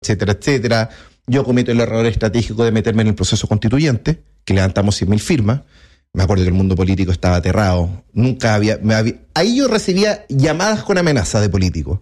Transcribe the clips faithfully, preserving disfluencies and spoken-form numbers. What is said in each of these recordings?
etcétera, etcétera. Yo cometo el error estratégico de meterme en el proceso constituyente, que levantamos cien mil firmas. Me acuerdo que el mundo político estaba aterrado. Nunca había, me había... Ahí yo recibía llamadas con amenaza de políticos.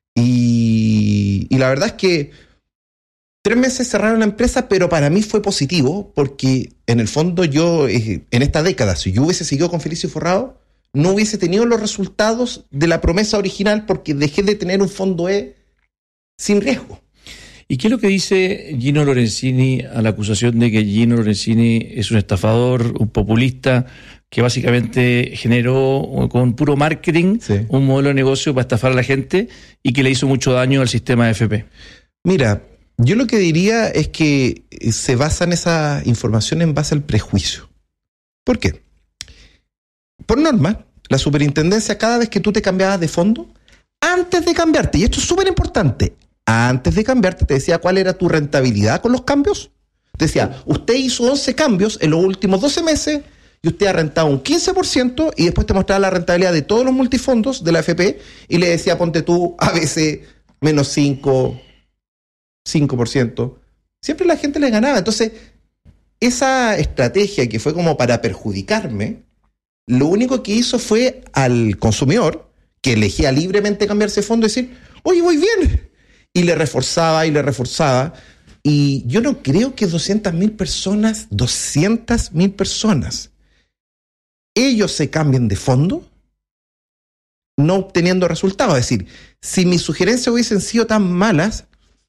Y, y la verdad es que tres meses cerraron la empresa, pero para mí fue positivo, porque en el fondo yo, eh, en esta década, si yo hubiese seguido con Felicio Forrado, no hubiese tenido los resultados de la promesa original, porque dejé de tener un fondo E sin riesgo. ¿Y qué es lo que dice Gino Lorenzini a la acusación de que Gino Lorenzini es un estafador, un populista, que básicamente generó con puro marketing sí. un modelo de negocio para estafar a la gente y que le hizo mucho daño al sistema de A F P? Mira, yo lo que diría es que se basan esa información en base al prejuicio. ¿Por qué? Por norma, la superintendencia, cada vez que tú te cambiabas de fondo, antes de cambiarte, y esto es súper importante, antes de cambiarte te decía cuál era tu rentabilidad con los cambios. Te decía, usted hizo once cambios en los últimos doce meses y usted ha rentado un quince por ciento, y después te mostraba la rentabilidad de todos los multifondos de la A F P y le decía, ponte tú a veces menos cinco, cinco por ciento. Siempre la gente le ganaba. Entonces, esa estrategia que fue como para perjudicarme, lo único que hizo fue al consumidor, que elegía libremente cambiarse de fondo, decir, oye, voy bien. Y le reforzaba y le reforzaba. Y yo no creo que doscientas mil personas, doscientas mil personas, ellos se cambien de fondo no obteniendo resultados. Es decir, si mis sugerencias hubiesen sido tan malas,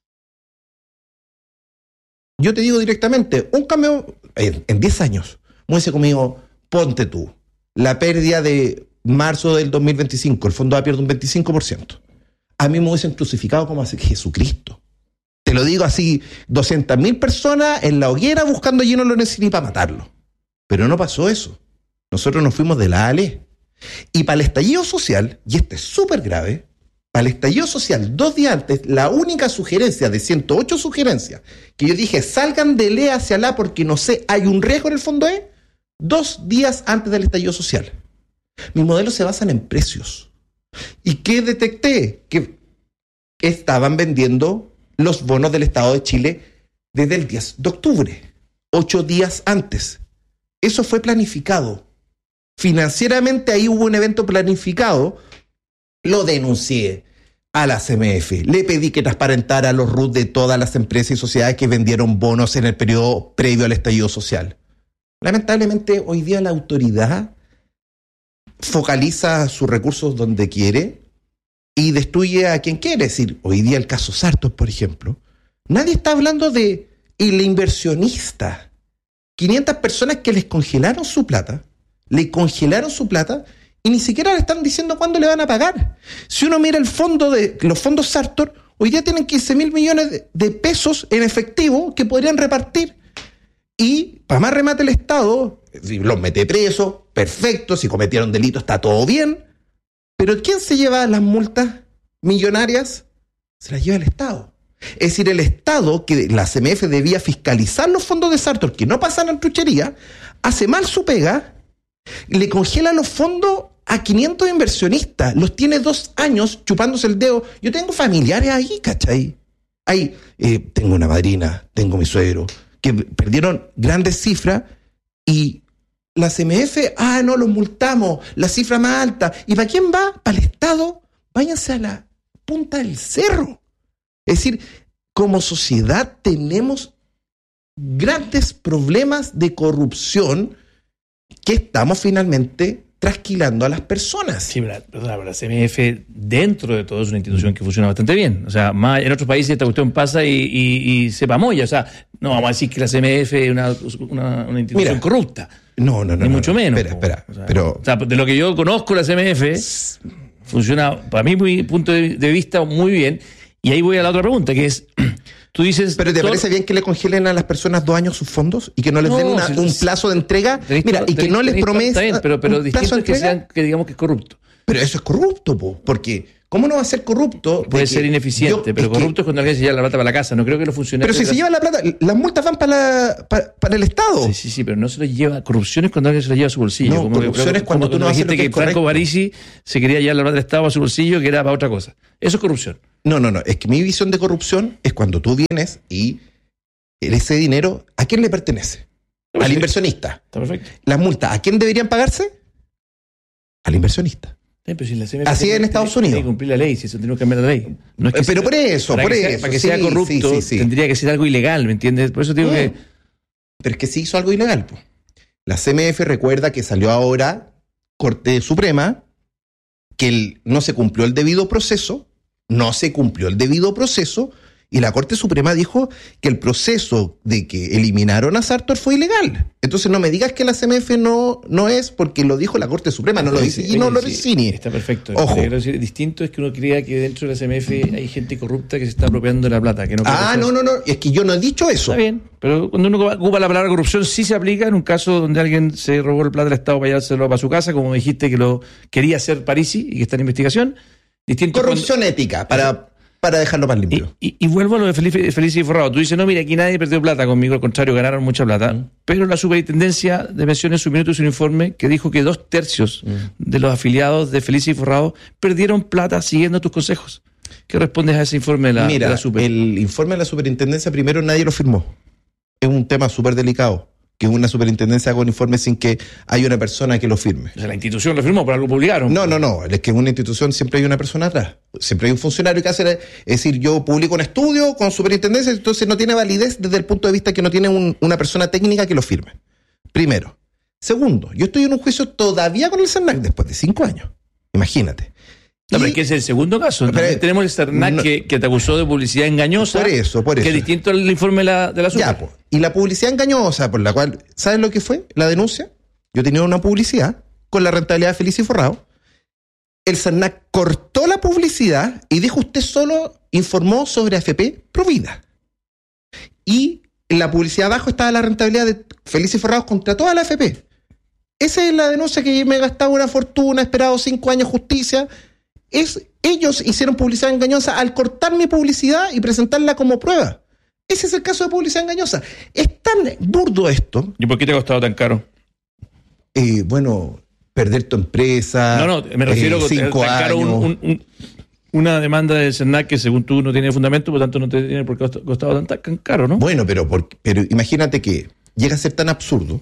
yo te digo directamente, un cambio en, en diez años, me hubiese conmigo, ponte tú, la pérdida de marzo del dos mil veinticinco, el fondo A pierde un veinticinco por ciento. A mí me hubiesen crucificado como a Jesucristo. Te lo digo así, doscientas mil personas en la hoguera buscando a Gino Lorenzini para matarlo. Pero no pasó eso. Nosotros nos fuimos de la A a la E. Y para el estallido social, y esto es súper grave, para el estallido social, dos días antes, la única sugerencia de ciento ocho sugerencias, que yo dije, salgan del E hacia la porque no sé, hay un riesgo en el fondo E, dos días antes del estallido social. Mis modelos se basan en precios. ¿Y qué detecté? Que estaban vendiendo los bonos del Estado de Chile desde el diez de octubre, ocho días antes. Eso fue planificado. Financieramente ahí hubo un evento planificado. Lo denuncié a la C M F. Le pedí que transparentara los R U T de todas las empresas y sociedades que vendieron bonos en el periodo previo al estallido social. Lamentablemente, hoy día la autoridad focaliza sus recursos donde quiere y destruye a quien quiere. Es decir, hoy día el caso Sartor, por ejemplo, nadie está hablando de el inversionista. quinientas personas que les congelaron su plata, le congelaron su plata y ni siquiera le están diciendo cuándo le van a pagar. Si uno mira el fondo de los fondos Sartor, hoy día tienen quince mil millones de, de pesos en efectivo que podrían repartir. Y para más remate el Estado, los mete presos, perfecto, si cometieron delitos está todo bien, pero ¿quién se lleva las multas millonarias? Se las lleva el Estado. Es decir, el Estado, que la C M F debía fiscalizar los fondos de Sartor, que no pasaran truchería, hace mal su pega, le congela los fondos a quinientos inversionistas, los tiene dos años chupándose el dedo. Yo tengo familiares ahí, ¿cachai? Ahí eh, tengo una madrina, tengo mi suegro, que perdieron grandes cifras y la C M F, ah, no, los multamos, la cifra más alta. ¿Y para quién va? Para el Estado. Váyanse a la punta del cerro. Es decir, como sociedad tenemos grandes problemas de corrupción que estamos finalmente trasquilando a las personas. Sí, pero, perdona, pero la C M F dentro de todo es una institución que funciona bastante bien. O sea, más, en otros países esta cuestión pasa y, y, y se pamoya. O sea, no vamos a decir que la C M F es una, una, una institución Mira, corrupta. No, no, no. Ni no, mucho no, menos. Espera, espera. O sea, pero... o sea, de lo que yo conozco, la C M F funciona, para mi punto de vista, muy bien. Y ahí voy a la otra pregunta, que es... Tú dices, ¿pero te todo... parece bien que le congelen a las personas dos años sus fondos y que no les no, den una, si, un plazo de entrega? Tenés, Mira, y que no les prometa pero, pero un distinto plazo de es que, sean, que digamos que es corrupto. Pero eso es corrupto, po, porque ¿Cómo no va a ser corrupto? Puede ser ineficiente, yo, pero corrupto que, es cuando alguien se lleva la plata para la casa. No creo que los funcionarios... Pero si se lleva la plata, las multas van para, la, para, para el Estado. Sí, sí, sí, pero no se lo lleva... Corrupción es cuando alguien se lo lleva a su bolsillo. No, como corrupción que, es cuando como tú no haces lo que, que es correcto. Franco Parisi se quería llevar la plata del Estado a su bolsillo, que era para otra cosa. Eso es corrupción. No, no, no. Es que mi visión de corrupción es cuando tú vienes y ese dinero, ¿a quién le pertenece? No, Al sí. inversionista. Está perfecto. Las multas, ¿a quién deberían pagarse? Al inversionista. Sí, pero si la C M F Así tiene, es en Estados tiene, Unidos. Tiene que cumplir la ley, si eso tenemos que cambiar la ley. No es que pero sea, por eso, para por que eso. Sea, para que sí, sea corrupto, sí, sí, sí. tendría que ser algo ilegal, ¿me entiendes? Por eso digo no, que... Pero es que se hizo algo ilegal. Po. La C M F recuerda que salió ahora Corte Suprema, que el, no se cumplió el debido proceso, no se cumplió el debido proceso, y la Corte Suprema dijo que el proceso de que eliminaron a Sartor fue ilegal. Entonces no me digas que la C M F no, no es, porque lo dijo la Corte Suprema, no lo dice Gino Lorenzini. Está perfecto. Ojo. Quiero decir, distinto es que uno crea que dentro de la C M F hay gente corrupta que se está apropiando de la plata. Que no ah, no, no, no, es que yo no he dicho eso. Está bien, pero cuando uno ocupa la palabra corrupción sí se aplica en un caso donde alguien se robó el plata del Estado para llevárselo para su casa, como dijiste que lo quería hacer Parisi y que está en investigación. Distinto Corrupción cuando... ética, para... para dejarlo más limpio. Y, y, y vuelvo a lo de Feliz, Feliz y Forrado. Tú dices, no, mira, aquí nadie perdió plata conmigo, al contrario, ganaron mucha plata. Mm. Pero la Superintendencia de Pensiones subió un informe que dijo que dos tercios mm. de los afiliados de Feliz y Forrado perdieron plata siguiendo tus consejos. ¿Qué respondes a ese informe de la, mira, de la Super? El informe de la Superintendencia, primero, nadie lo firmó. Es un tema súper delicado. Que una superintendencia haga un informe sin que haya una persona que lo firme. O sea, la institución lo firmó, por algo publicaron. No, no, no. Es que en una institución siempre hay una persona atrás. Siempre hay un funcionario que hace... Es decir, yo publico un estudio con superintendencia, entonces no tiene validez desde el punto de vista que no tiene un, una persona técnica que lo firme. Primero. Segundo, yo estoy en un juicio todavía con el CERNAC después de cinco años. Imagínate. No, y, pero es que es el segundo caso. Pero, tenemos el CERNAC no, que, que te acusó de publicidad engañosa. Por eso, por eso. Que es distinto al informe de la, de la Super. Ya, pues. Y la publicidad engañosa, por la cual, ¿sabes lo que fue? La denuncia. Yo tenía una publicidad con la rentabilidad de Feliz y Forrado. El CERNAC cortó la publicidad y dijo, usted solo informó sobre A F P Provida. Y en la publicidad abajo estaba la rentabilidad de Feliz y Forrado contra toda la A F P. Esa es la denuncia que me gastaba una fortuna, he esperado cinco años justicia. Es, ellos hicieron publicidad engañosa al cortar mi publicidad y presentarla como prueba. Ese es el caso de publicidad engañosa. Es tan burdo esto. ¿Y por qué te ha costado tan caro? Eh, bueno, perder tu empresa. No, no, me refiero eh, a cinco tan caro un, un, un, una demanda del CERNAC que según tú no tiene fundamento, por tanto no te tiene por qué costado tan, tan caro, ¿no? Bueno, pero, por, pero imagínate que llega a ser tan absurdo.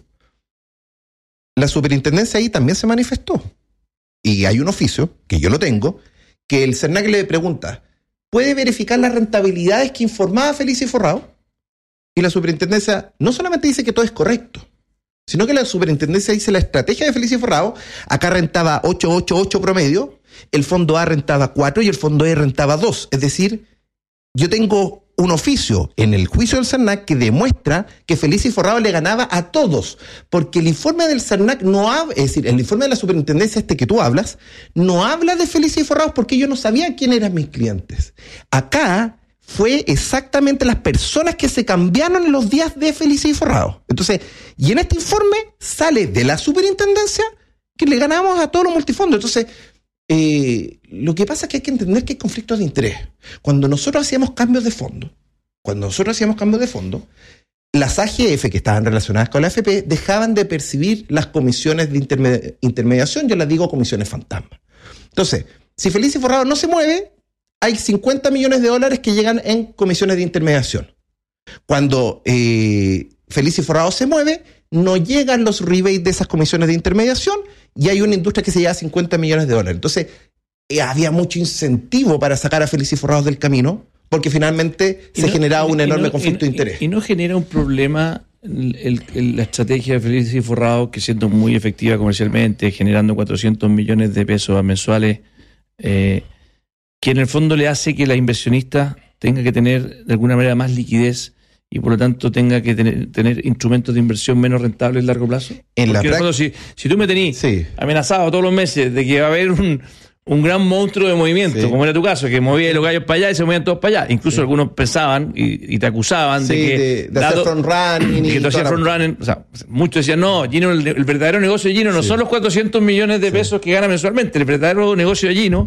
La superintendencia ahí también se manifestó. Y hay un oficio, que yo lo tengo, que el CERNAC le pregunta, ¿puede verificar las rentabilidades que informaba Feliz y Forrado? Y la superintendencia no solamente dice que todo es correcto, sino que la superintendencia dice la estrategia de Feliz y Forrado, acá rentaba ocho ocho ocho promedio, el fondo A rentaba cuatro y el fondo E rentaba dos. Es decir, yo tengo un oficio en el juicio del CERNAC que demuestra que Feliz y Forrado le ganaba a todos, porque el informe del CERNAC no habla, es decir, el informe de la superintendencia este que tú hablas, no habla de Feliz y Forrado porque yo no sabía quién eran mis clientes. Acá fue exactamente las personas que se cambiaron en los días de Feliz y Forrado. Entonces, y en este informe sale de la superintendencia que le ganamos a todos los multifondos. Entonces, Eh, lo que pasa es que hay que entender que hay conflictos de interés. Cuando nosotros hacíamos cambios de fondo, cuando nosotros hacíamos cambios de fondo, las A G F que estaban relacionadas con la A F P dejaban de percibir las comisiones de interme- intermediación, yo las digo comisiones fantasma. Entonces, si Feliz y Forrado no se mueve, hay cincuenta millones de dólares que llegan en comisiones de intermediación. Cuando eh, Feliz y Forrado se mueve, no llegan los rebates de esas comisiones de intermediación y hay una industria que se lleva cincuenta millones de dólares. Entonces, eh, había mucho incentivo para sacar a Feliz y Forrado del camino, porque finalmente se no, generaba un enorme no, conflicto y, de interés. Y, y no genera un problema el, el, la estrategia de Feliz y Forrado, que siendo muy efectiva comercialmente, generando cuatrocientos millones de pesos mensuales, eh, que en el fondo le hace que la inversionista tenga que tener de alguna manera más liquidez y por lo tanto tenga que tener, tener instrumentos de inversión menos rentables a largo plazo? En Porque la en el fondo, si, si tú me tenís sí. amenazado todos los meses de que va a haber un, un gran monstruo de movimiento, sí. como era tu caso, que movía los gallos para allá y se movían todos para allá, incluso sí. algunos pensaban y, y te acusaban sí, de que de, de hacer front running y que tú hacías front running, o sea, muchos decían no, Gino, el, el verdadero negocio de Gino no sí. son los cuatrocientos millones de pesos sí. que gana mensualmente, el verdadero negocio de Gino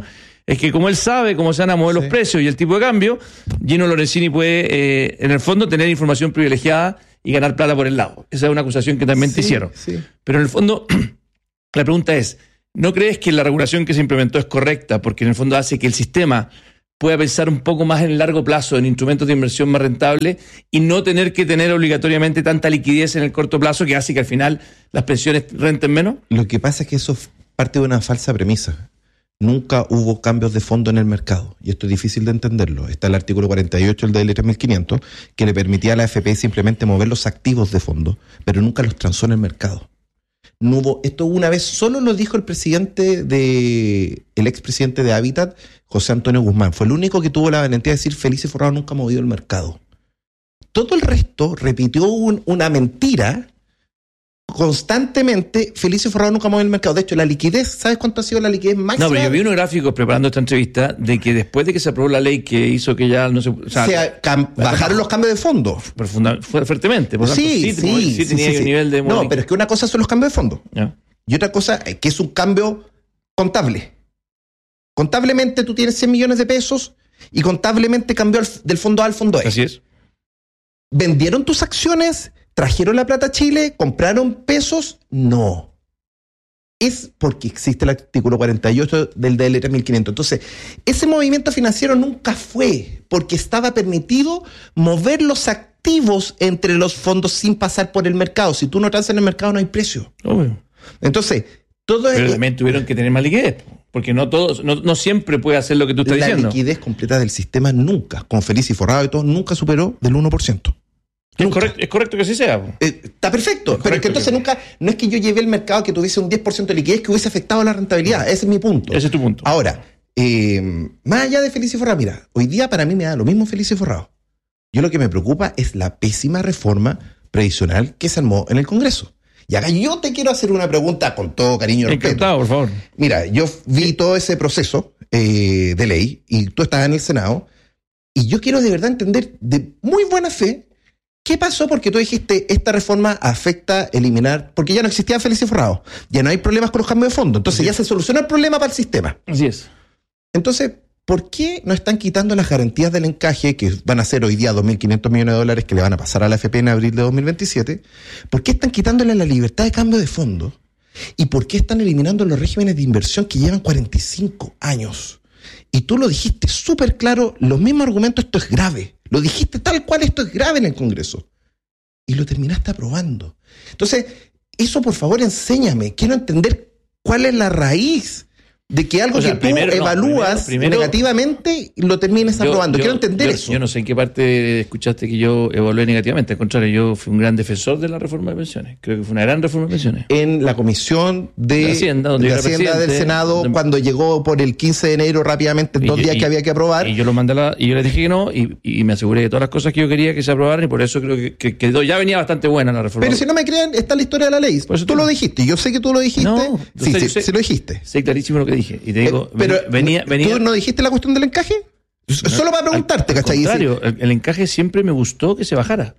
es que como él sabe cómo se van a mover sí. los precios y el tipo de cambio, Gino Lorenzini puede, eh, en el fondo, tener información privilegiada y ganar plata por el lado. Esa es una acusación que también sí, te hicieron. Sí. Pero en el fondo, la pregunta es, ¿no crees que la regulación que se implementó es correcta? Porque en el fondo hace que el sistema pueda pensar un poco más en el largo plazo, en instrumentos de inversión más rentables y no tener que tener obligatoriamente tanta liquidez en el corto plazo que hace que al final las pensiones renten menos? Lo que pasa es que eso parte de una falsa premisa. Nunca hubo cambios de fondo en el mercado, y esto es difícil de entenderlo. Está el artículo cuarenta y ocho del D L tres mil quinientos, que le permitía a la A F P simplemente mover los activos de fondo, pero nunca los transó en el mercado. No hubo, esto una vez solo lo dijo el presidente de, el expresidente de Habitat, José Antonio Guzmán. Fue el único que tuvo la valentía de decir Felices Forrado nunca ha movido el mercado. Todo el resto repitió un, una mentira constantemente. Felices Forrado nunca ha movido el mercado. De hecho, la liquidez, ¿sabes cuánto ha sido la liquidez máxima? No, pero yo vi unos gráficos preparando esta entrevista de que después de que se aprobó la ley que hizo que ya no se... O sea, se cam- bajaron los cambios de fondo. Funda- fuertemente. Por tanto, sí, sí, sí, sí, tenía sí, sí. un nivel de... No, pero es que una cosa son los cambios de fondo. ¿Ya? Y otra cosa es que es un cambio contable. Contablemente tú tienes cien millones de pesos y contablemente cambió del fondo A al fondo E. Así es. ¿Vendieron tus acciones? ¿Trajeron la plata a Chile? ¿Compraron pesos? No. Es porque existe el artículo cuarenta y ocho del D L tres mil quinientos. Entonces, ese movimiento financiero nunca fue porque estaba permitido mover los activos entre los fondos sin pasar por el mercado. Si tú no transas en el mercado, no hay precio. Obvio. Entonces, todo Pero es... también tuvieron que tener más liquidez, porque no todos, no, no siempre puede hacer lo que tú estás la diciendo. La liquidez completa del sistema nunca, con Feliz y Forrado y todo, nunca superó del uno por ciento. Es correcto, es correcto que así sea. Eh, está perfecto, es pero es que entonces que... nunca, no es que yo llevé el mercado que tuviese un diez por ciento de liquidez que hubiese afectado la rentabilidad. Ese es mi punto. Ese es tu punto. Ahora, eh, más allá de Feliz y Forrado, mira, hoy día para mí me da lo mismo Feliz y Forrado. Yo lo que me preocupa es la pésima reforma previsional que se armó en el Congreso. Y acá yo te quiero hacer una pregunta con todo cariño y respeto. Encantado, por favor. Mira, yo vi todo ese proceso eh, de ley y tú estabas en el Senado y yo quiero de verdad entender de muy buena fe qué pasó, porque tú dijiste esta reforma afecta eliminar, porque ya no existía Feliz y Forrado, ya no hay problemas con los cambios de fondo, entonces ya se solucionó el problema para el sistema. Así es. Entonces, ¿por qué no están quitando las garantías del encaje, que van a ser hoy día dos mil quinientos millones de dólares que le van a pasar a la A F P en abril de dos mil veintisiete? ¿Por qué están quitándole la libertad de cambio de fondos? ¿Y por qué están eliminando los regímenes de inversión que llevan cuarenta y cinco años? Y tú lo dijiste súper claro, los mismos argumentos, esto es grave. Lo dijiste tal cual, esto es grave en el Congreso. Y lo terminaste aprobando. Entonces, eso por favor enséñame. Quiero entender cuál es la raíz de que algo o sea, que primero, tú evalúas no, primero, primero, negativamente lo termines yo, aprobando. Yo, Quiero entender yo, eso. Yo no sé en qué parte escuchaste que yo evalué negativamente. Al contrario, yo fui un gran defensor de la reforma de pensiones. Creo que fue una gran reforma de pensiones. En la comisión de, de Hacienda, donde de Hacienda del Senado, donde, cuando llegó por el quince de enero rápidamente, en dos y, días y, que había que aprobar. Y yo lo mandé a la, y yo le dije que no, y, y me aseguré de todas las cosas que yo quería que se aprobaran, y por eso creo que, que quedó, ya venía bastante buena la reforma. Pero si no me creen, está la historia de la ley. Tú lo dijiste, yo sé que tú lo dijiste. No, sí, sé, sí, sé, sí lo dijiste. Sé clarísimo lo que dije. Y te digo, eh, pero venía, venía, ¿tú no dijiste la cuestión del encaje? Solo para preguntarte, al, al ¿cachai? contrario, el, el encaje siempre me gustó que se bajara.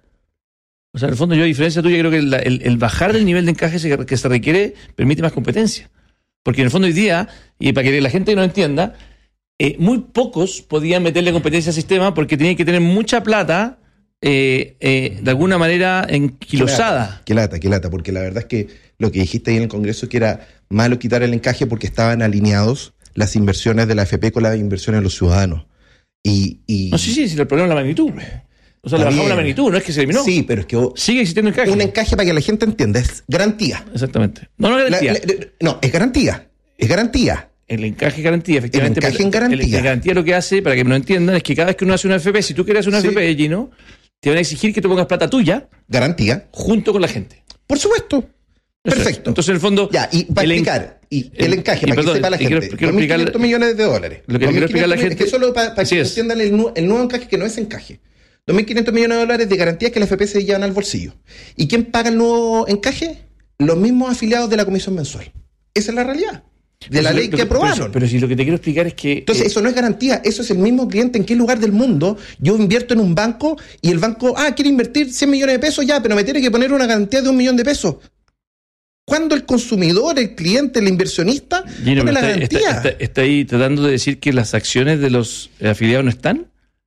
O sea, en el fondo yo, a diferencia tuya, creo que el, el, el bajar del nivel de encaje se, que se requiere permite más competencia. Porque en el fondo hoy día, y para que la gente no entienda, eh, muy pocos podían meterle competencia al sistema porque tenían que tener mucha plata eh, eh, de alguna manera enquilosada. Qué lata, qué lata, porque la verdad es que lo que dijiste ahí en el Congreso que era malo quitar el encaje porque estaban alineados las inversiones de la A F P con las inversiones de los ciudadanos. Y, y... No, sí, sí, sí, el problema es la magnitud. O sea, le bajamos la magnitud, no es que se eliminó. Sí, pero es que... Sigue existiendo encaje. Un encaje, para que la gente entienda, es garantía. Exactamente. No, no es garantía. La, la, no, es garantía. Es garantía. El encaje es garantía, efectivamente. El encaje en garantía. El, el garantía lo que hace, para que me lo entiendan, es que cada vez que uno hace una A F P, si tú quieres hacer una sí. A F P, Gino, te van a exigir que tú pongas plata tuya. Garantía. Junto con la gente. Por supuesto. Perfecto. Entonces, en el fondo... Ya, y para explicar, y el, el encaje, y, para perdón, que sepa la gente, quiero, quiero dos mil quinientos millones de dólares. Lo que quiero explicar a la gente... Es que solo para, para que entiendan el, el nuevo encaje, que no es encaje. dos mil quinientos millones de dólares de garantías que la A F P se llevan al bolsillo. ¿Y quién paga el nuevo encaje? Los mismos afiliados de la comisión mensual. Esa es la realidad. De la ley que aprobaron. Pero, pero si lo que te quiero explicar es que... Entonces, eh, eso no es garantía. Eso es el mismo cliente en qué lugar del mundo yo invierto en un banco y el banco, ah, quiere invertir cien millones de pesos, ya, pero me tiene que poner una garantía de un millón de pesos. cuando el consumidor, el cliente, el inversionista Gino, tome la está, garantía. Está, está, está ahí tratando de decir que las acciones de los afiliados no están.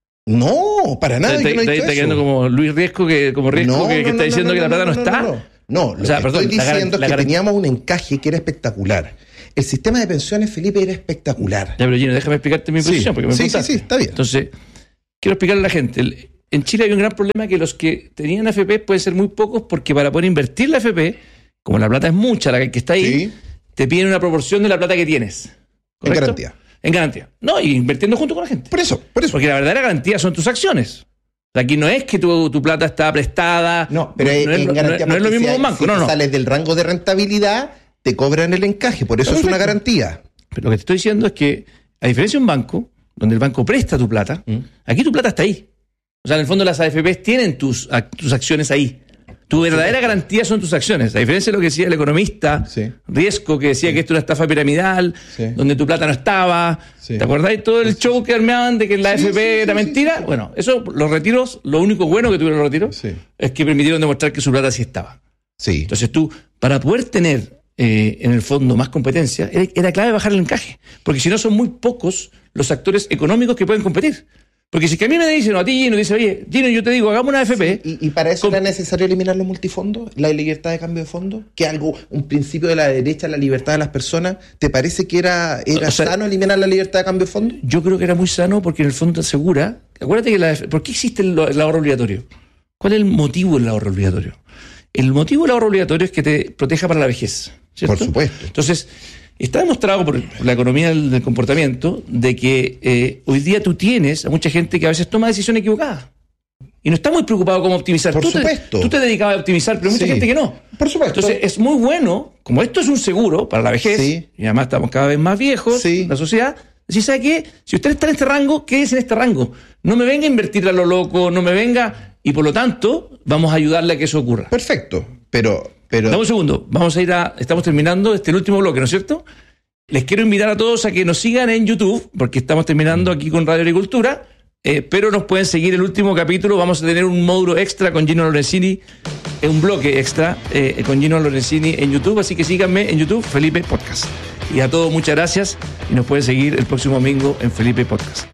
No, para nada. Está, yo no he está, dicho está eso. quedando como Luis Riesco, que, como Riesco No, que, que no, está no, diciendo no, que la no, plata no, no, está. No, no, no. lo o sea, que perdón, estoy la diciendo gar- es que la gar- teníamos un encaje que era espectacular. El sistema de pensiones, Felipe, era espectacular. Ya, pero Gino, déjame explicarte mi Sí, posición. Porque me sí, sí, preguntaste. sí, está bien. Entonces, quiero explicarle a la gente. El- En Chile hay un gran problema que los que tenían A F P pueden ser muy pocos porque para poder invertir la A F P, como la plata es mucha, la que está ahí, Sí. te piden una proporción de la plata que tienes. En ¿Correcto? garantía. En garantía. No, y invirtiendo junto con la gente. Por eso, por eso. Porque la verdadera garantía son tus acciones. Aquí no es que tu, tu plata está prestada. No, pero no, en es, no, garantía no es lo porque mismo si que un banco. si no, te no. sales del rango de rentabilidad, te cobran el encaje. Por eso es una Perfecto. garantía. Pero lo que te estoy diciendo es que, a diferencia de un banco, donde el banco presta tu plata, ¿Mm? aquí tu plata está ahí. O sea, en el fondo las A F Pes tienen tus, a- tus acciones ahí. Tu verdadera garantía son tus acciones. A diferencia de lo que decía el economista Sí. Riesco, que decía Sí. que esto era una estafa piramidal, Sí. donde tu plata no estaba. Sí. ¿Te acordáis? Todo el show que armeaban de que la Sí, A F P sí, era sí, sí, mentira. sí, sí. Bueno, eso, los retiros, lo único bueno que tuvieron los retiros Sí. es que permitieron demostrar que su plata sí estaba. Sí. Entonces tú, para poder tener eh, en el fondo más competencia, era, era clave bajar el encaje. Porque si no, son muy pocos los actores económicos que pueden competir. Porque si que a mí me dicen, o a ti Gino, dice, oye, Gino, yo te digo, hagamos una A F P. ¿Y, y para eso con- era necesario eliminar los multifondos? ¿La libertad de cambio de fondos? ¿Que algo, un principio de la derecha, la libertad de las personas? ¿Te parece que era, era O sea, sano eliminar la libertad de cambio de fondos? Yo creo que era muy sano porque en el fondo te asegura. Acuérdate que la, ¿por qué existe el, el ahorro obligatorio? ¿Cuál es el motivo del ahorro obligatorio? El motivo del ahorro obligatorio es que te proteja para la vejez, ¿cierto? Por supuesto. Entonces, está demostrado por la economía del, del comportamiento de que eh, hoy día tú tienes a mucha gente que a veces toma decisiones equivocadas. Y no está muy preocupado cómo optimizar. Por tú supuesto. Te, tú te dedicabas a optimizar, pero hay mucha Sí. gente que no. Por supuesto. Entonces, es muy bueno, como esto es un seguro para la vejez, Sí. y además estamos cada vez más viejos, Sí. la sociedad, si sabe qué, si usted está en este rango, quédese en este rango. No me venga a invertir a lo loco, no me venga, y por lo tanto, vamos a ayudarle a que eso ocurra. Perfecto. Pero, pero Dame un segundo, vamos a ir a, estamos terminando este el último bloque, ¿no es cierto? Les quiero invitar a todos a que nos sigan en YouTube, porque estamos terminando aquí con Radio Agricultura, eh, pero nos pueden seguir el último capítulo, vamos a tener un módulo extra con Gino Lorenzini, eh, un bloque extra eh, con Gino Lorenzini en YouTube, así que síganme en YouTube, Felipe Podcast. Y a todos muchas gracias y nos pueden seguir el próximo domingo en Felipe Podcast.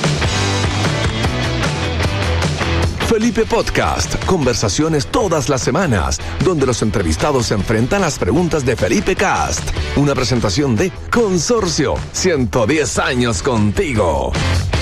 Felipe Podcast, conversaciones todas las semanas, donde los entrevistados se enfrentan a las preguntas de Felipe Cast. Una presentación de Consorcio, ciento diez años contigo.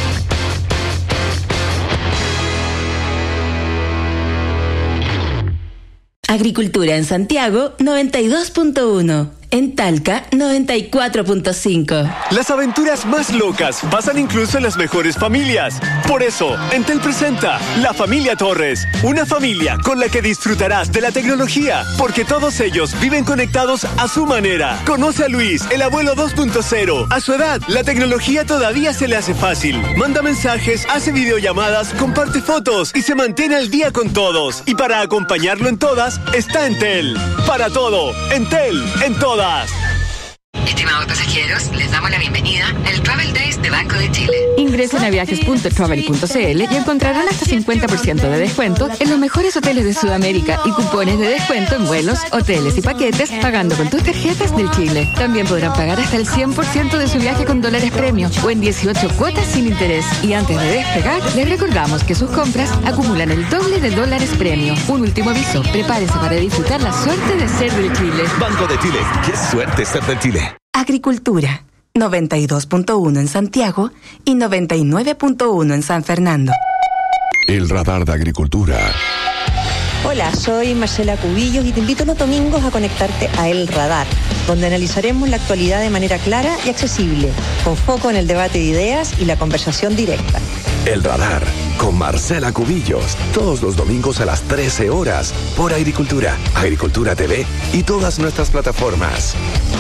Agricultura en Santiago noventa y dos punto uno. En Talca noventa y cuatro punto cinco. Las aventuras más locas pasan incluso en las mejores familias. Por eso, Entel presenta La Familia Torres, una familia con la que disfrutarás de la tecnología, porque todos ellos viven conectados a su manera. Conoce a Luis, el abuelo dos punto cero. A su edad, la tecnología todavía se le hace fácil. Manda mensajes, hace videollamadas, comparte fotos y se mantiene al día con todos. Y para acompañarlo en todas, está Entel. Para todo, Entel, en todas. Estimados pasajeros, les damos la bienvenida al Travel Days de Banco de Chile. Ingresen a viajes punto travel punto c l y encontrarán hasta cincuenta por ciento de descuento en los mejores hoteles de Sudamérica y cupones de descuento en vuelos, hoteles y paquetes pagando con tus tarjetas del Chile. También podrán pagar hasta el cien por ciento de su viaje con dólares premio o en dieciocho cuotas sin interés. Y antes de despegar, les recordamos que sus compras acumulan el doble de dólares premio. Un último aviso, prepárense para disfrutar la suerte de ser del Chile. Banco de Chile, qué suerte ser del Chile. Agricultura noventa y dos punto uno en Santiago y noventa y nueve punto uno en San Fernando. El radar de agricultura. Hola, soy Marcela Cubillos y te invito los domingos a conectarte a El Radar, donde analizaremos la actualidad de manera clara y accesible, con foco en el debate de ideas y la conversación directa. El radar con Marcela Cubillos, todos los domingos a las trece horas por Agricultura, Agricultura T V y todas nuestras plataformas.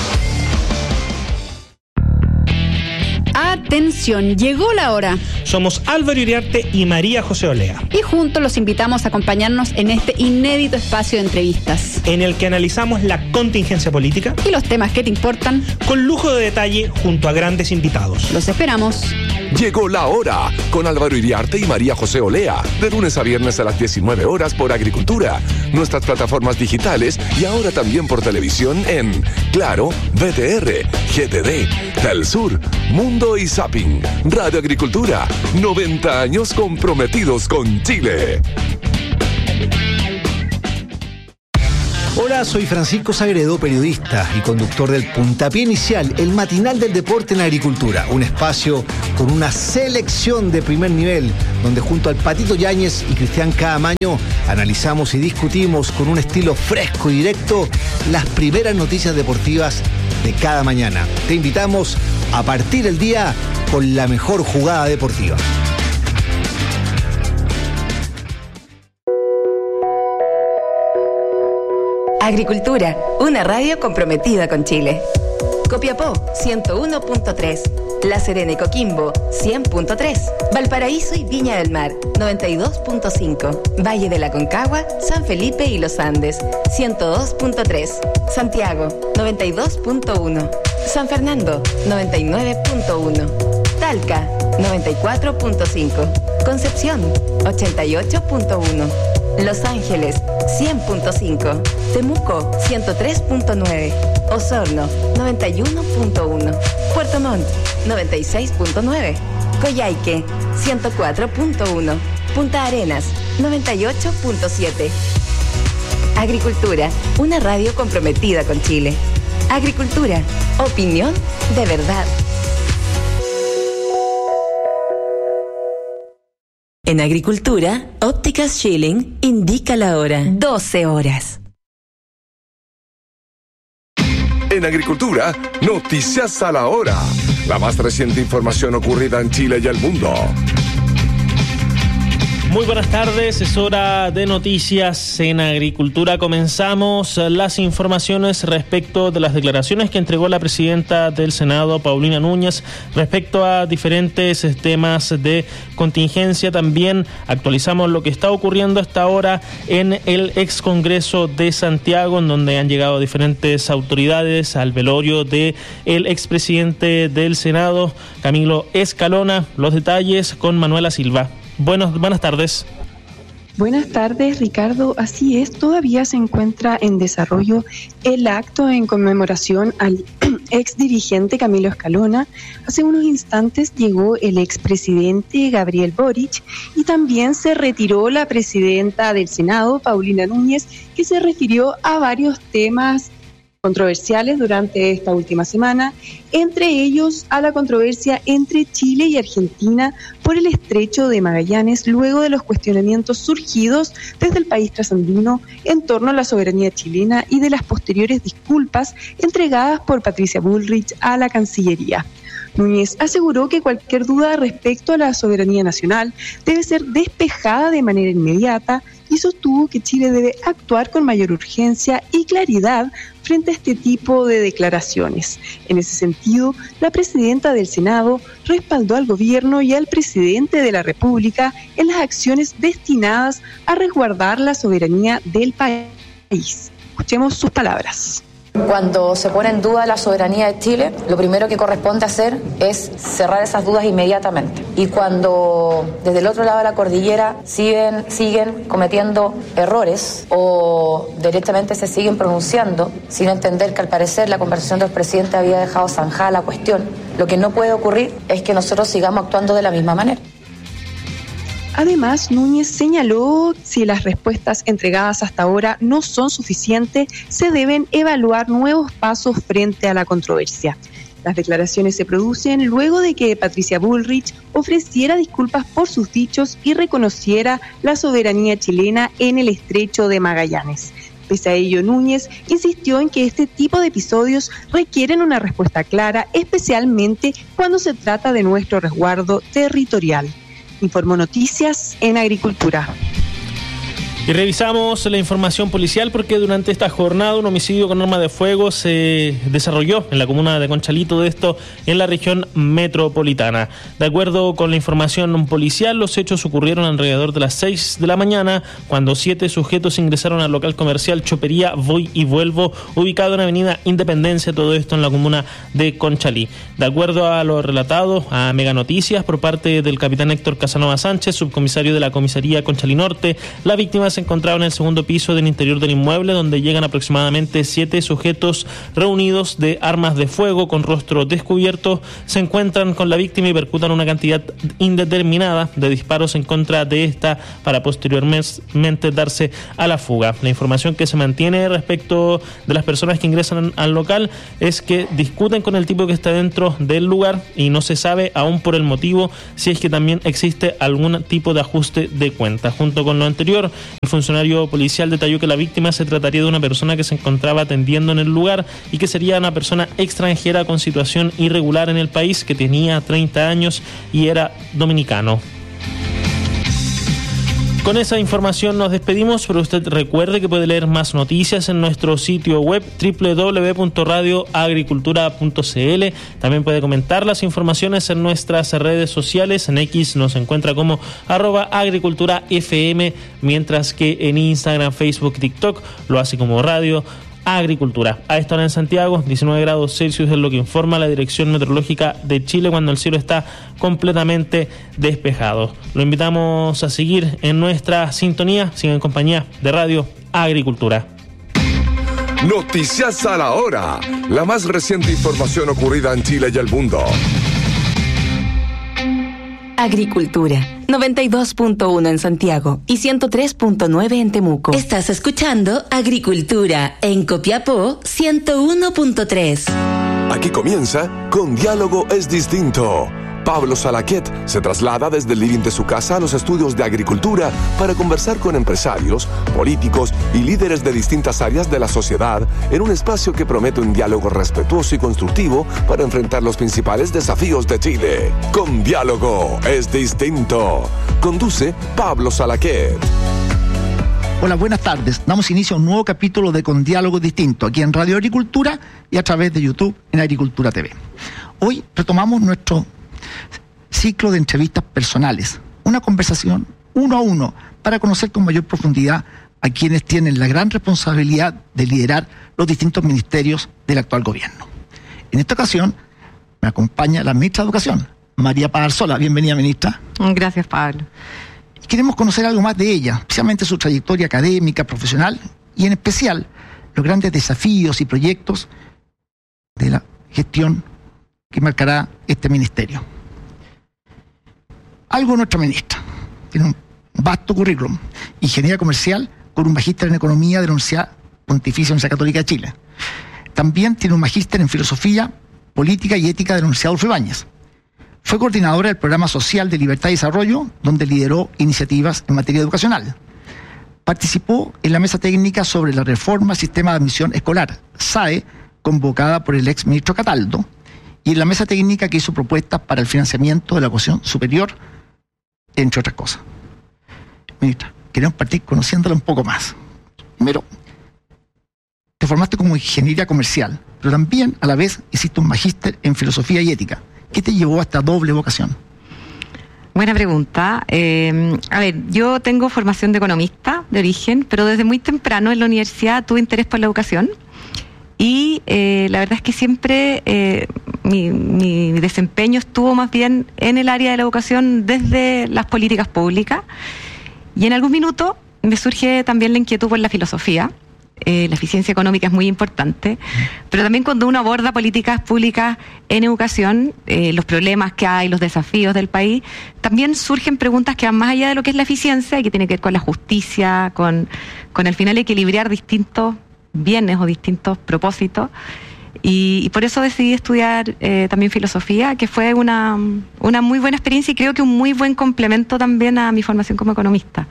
Atención, llegó la hora. Somos Álvaro Iriarte y María José Olea, Y juntos los invitamos a acompañarnos en este inédito espacio de entrevistas. en el que analizamos la contingencia política Y los temas que te importan, con lujo de detalle junto a grandes invitados. los esperamos. Llegó la hora con Álvaro Iriarte y María José Olea, de lunes a viernes a las diecinueve horas por Agricultura, nuestras plataformas digitales y ahora también por televisión en Claro, V T R, G T D, Telsur, Mundo y Zapping. Radio Agricultura, noventa años comprometidos con Chile. Hola, soy Francisco Sagredo, periodista y conductor del Puntapié Inicial, el matinal del deporte en agricultura. Un espacio con una selección de primer nivel, donde junto al Patito Yáñez y Cristian Caamaño analizamos y discutimos con un estilo fresco y directo las primeras noticias deportivas de cada mañana. Te invitamos a partir el día con la mejor jugada deportiva. Agricultura, una radio comprometida con Chile. Copiapó, ciento uno punto tres. La Serena y Coquimbo, cien punto tres. Valparaíso y Viña del Mar, noventa y dos punto cinco. Valle de la Concagua, San Felipe y Los Andes, ciento dos punto tres. Santiago, noventa y dos punto uno. San Fernando, noventa y nueve punto uno. Talca, noventa y cuatro punto cinco. Concepción, ochenta y ocho punto uno. Los Ángeles, cien punto cinco. Temuco, ciento tres punto nueve. Osorno, noventa y uno punto uno. Puerto Montt, noventa y seis punto nueve. Coyhaique, ciento cuatro punto uno. Punta Arenas, noventa y ocho punto siete. Agricultura, una radio comprometida con Chile. Agricultura, opinión de verdad. En Agricultura, Ópticas Schilling indica la hora. doce horas. En Agricultura, noticias a la hora. La más reciente información ocurrida en Chile y el mundo. Muy buenas tardes, es hora de noticias en Agricultura. Comenzamos las informaciones respecto de las declaraciones que entregó la presidenta del Senado, Paulina Núñez, respecto a diferentes temas de contingencia. También actualizamos lo que está ocurriendo hasta ahora en el ex Congreso de Santiago, en donde han llegado diferentes autoridades al velorio de el expresidente del Senado, Camilo Escalona. Los detalles con Manuela Silva. Buenos, buenas tardes. Buenas tardes, Ricardo. Así es, todavía se encuentra en desarrollo el acto en conmemoración al ex dirigente Camilo Escalona. Hace unos instantes llegó el expresidente Gabriel Boric y también se retiró la presidenta del Senado, Paulina Núñez, que se refirió a varios temas controversiales durante esta última semana, entre ellos a la controversia entre Chile y Argentina por el estrecho de Magallanes, luego de los cuestionamientos surgidos desde el país trasandino en torno a la soberanía chilena y de las posteriores disculpas entregadas por Patricia Bullrich a la Cancillería. Núñez aseguró que cualquier duda respecto a la soberanía nacional debe ser despejada de manera inmediata y sostuvo que Chile debe actuar con mayor urgencia y claridad frente a este tipo de declaraciones. En ese sentido, la presidenta del Senado respaldó al gobierno y al presidente de la República en las acciones destinadas a resguardar la soberanía del país. Escuchemos sus palabras. Cuando se pone en duda la soberanía de Chile, lo primero que corresponde hacer es cerrar esas dudas inmediatamente. Y cuando desde el otro lado de la cordillera siguen, siguen cometiendo errores o directamente se siguen pronunciando sin entender que al parecer la conversación del presidente había dejado zanjada la cuestión, lo que no puede ocurrir es que nosotros sigamos actuando de la misma manera. Además, Núñez señaló que si las respuestas entregadas hasta ahora no son suficientes, se deben evaluar nuevos pasos frente a la controversia. Las declaraciones se producen luego de que Patricia Bullrich ofreciera disculpas por sus dichos y reconociera la soberanía chilena en el estrecho de Magallanes. Pese a ello, Núñez insistió en que este tipo de episodios requieren una respuesta clara, especialmente cuando se trata de nuestro resguardo territorial. Informó Noticias en Agricultura. Y revisamos la información policial porque durante esta jornada un homicidio con arma de fuego se desarrolló en la comuna de Conchalito, de esto en la región metropolitana. De acuerdo con la información policial, los hechos ocurrieron alrededor de las seis de la mañana cuando siete sujetos ingresaron al local comercial Chopería Voy y Vuelvo, ubicado en Avenida Independencia, todo esto en la comuna de Conchalí. De acuerdo a lo relatado a Mega Noticias por parte del capitán Héctor Casanova Sánchez, subcomisario de la comisaría Conchalí Norte, la víctima se encontraba en el segundo piso del interior del inmueble, donde llegan aproximadamente siete sujetos reunidos de armas de fuego con rostro descubierto, se encuentran con la víctima y percutan una cantidad indeterminada de disparos en contra de esta para posteriormente darse a la fuga. La información que se mantiene respecto de las personas que ingresan al local es que discuten con el tipo que está dentro del lugar y no se sabe aún por el motivo si es que también existe algún tipo de ajuste de cuenta. Junto con lo anterior, el funcionario policial detalló que la víctima se trataría de una persona que se encontraba atendiendo en el lugar y que sería una persona extranjera con situación irregular en el país, que tenía treinta años y era dominicano. Con esa información nos despedimos, pero usted recuerde que puede leer más noticias en nuestro sitio web doble u doble u doble u punto radio agricultura punto c l. También puede comentar las informaciones en nuestras redes sociales. En X nos encuentra como arroba agricultura F M, mientras que en Instagram, Facebook y TikTok lo hace como Radio Agricultura. A esta hora en Santiago, diecinueve grados Celsius es lo que informa la Dirección Meteorológica de Chile cuando el cielo está completamente despejado. Lo invitamos a seguir en nuestra sintonía, sigan en compañía de Radio Agricultura. Noticias a la hora, la más reciente información ocurrida en Chile y el mundo. Agricultura, noventa y dos punto uno en Santiago y ciento tres punto nueve en Temuco. Estás escuchando Agricultura en Copiapó, ciento uno punto tres. Aquí comienza Con Diálogo es Distinto. Pablo Salaquet se traslada desde el living de su casa a los estudios de agricultura para conversar con empresarios, políticos y líderes de distintas áreas de la sociedad en un espacio que promete un diálogo respetuoso y constructivo para enfrentar los principales desafíos de Chile. Con Diálogo es Distinto. Conduce Pablo Salaquet. Hola, buenas tardes. Damos inicio a un nuevo capítulo de Con Diálogo Distinto, aquí en Radio Agricultura y a través de YouTube en Agricultura T V. Hoy retomamos nuestro ciclo de entrevistas personales, una conversación uno a uno para conocer con mayor profundidad a quienes tienen la gran responsabilidad de liderar los distintos ministerios del actual gobierno. En esta ocasión me acompaña la ministra de Educación, María Paz Arzola. Bienvenida, ministra. Gracias, Pablo. Queremos conocer algo más de ella, especialmente su trayectoria académica, profesional y en especial los grandes desafíos y proyectos de la gestión que marcará este ministerio. Algo de nuestra ministra. Tiene un vasto currículum. Ingeniería comercial con un magíster en economía de la Universidad Pontificia Universidad Católica de Chile. También tiene un magíster en filosofía, política y ética de la Universidad Adolfo Ibáñez. Fue coordinadora del Programa Social de Libertad y Desarrollo, donde lideró iniciativas en materia educacional. Participó en la mesa técnica sobre la reforma al sistema de admisión escolar, S A E, convocada por el ex ministro Cataldo, y en la mesa técnica que hizo propuestas para el financiamiento de la educación superior, entre otras cosas. Ministra, queremos partir conociéndola un poco más. Primero, te formaste como ingeniería comercial, pero también a la vez hiciste un magíster en filosofía y ética. ¿Qué te llevó a esta doble vocación? Buena pregunta. Eh, a ver, yo tengo formación de economista de origen, pero desde muy temprano en la universidad tuve interés por la educación. Y eh, la verdad es que siempre eh, mi, mi desempeño estuvo más bien en el área de la educación desde las políticas públicas. Y en algún minuto me surge también la inquietud por la filosofía. Eh, la eficiencia económica es muy importante, pero también cuando uno aborda políticas públicas en educación, eh, los problemas que hay, los desafíos del país, también surgen preguntas que van más allá de lo que es la eficiencia y que tiene que ver con la justicia, con, con al final equilibrar distintos bienes o distintos propósitos. Y, y por eso decidí estudiar eh, también filosofía, que fue una, una muy buena experiencia y creo que un muy buen complemento también a mi formación como economista.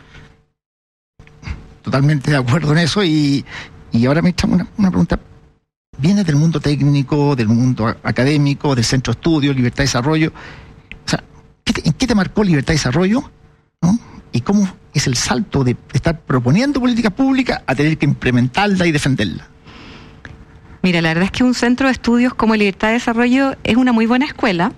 Totalmente de acuerdo en eso. Y, y ahora me una, una pregunta. Vienes del mundo técnico, del mundo académico, del Centro de Estudios, Libertad y Desarrollo. O sea, ¿qué te, ¿en qué te marcó Libertad y Desarrollo? ¿No? y cómo es el salto de estar proponiendo políticas públicas a tener que implementarla y defenderla. Mira, la verdad es que un centro de estudios como Libertad de Desarrollo es una muy buena escuela.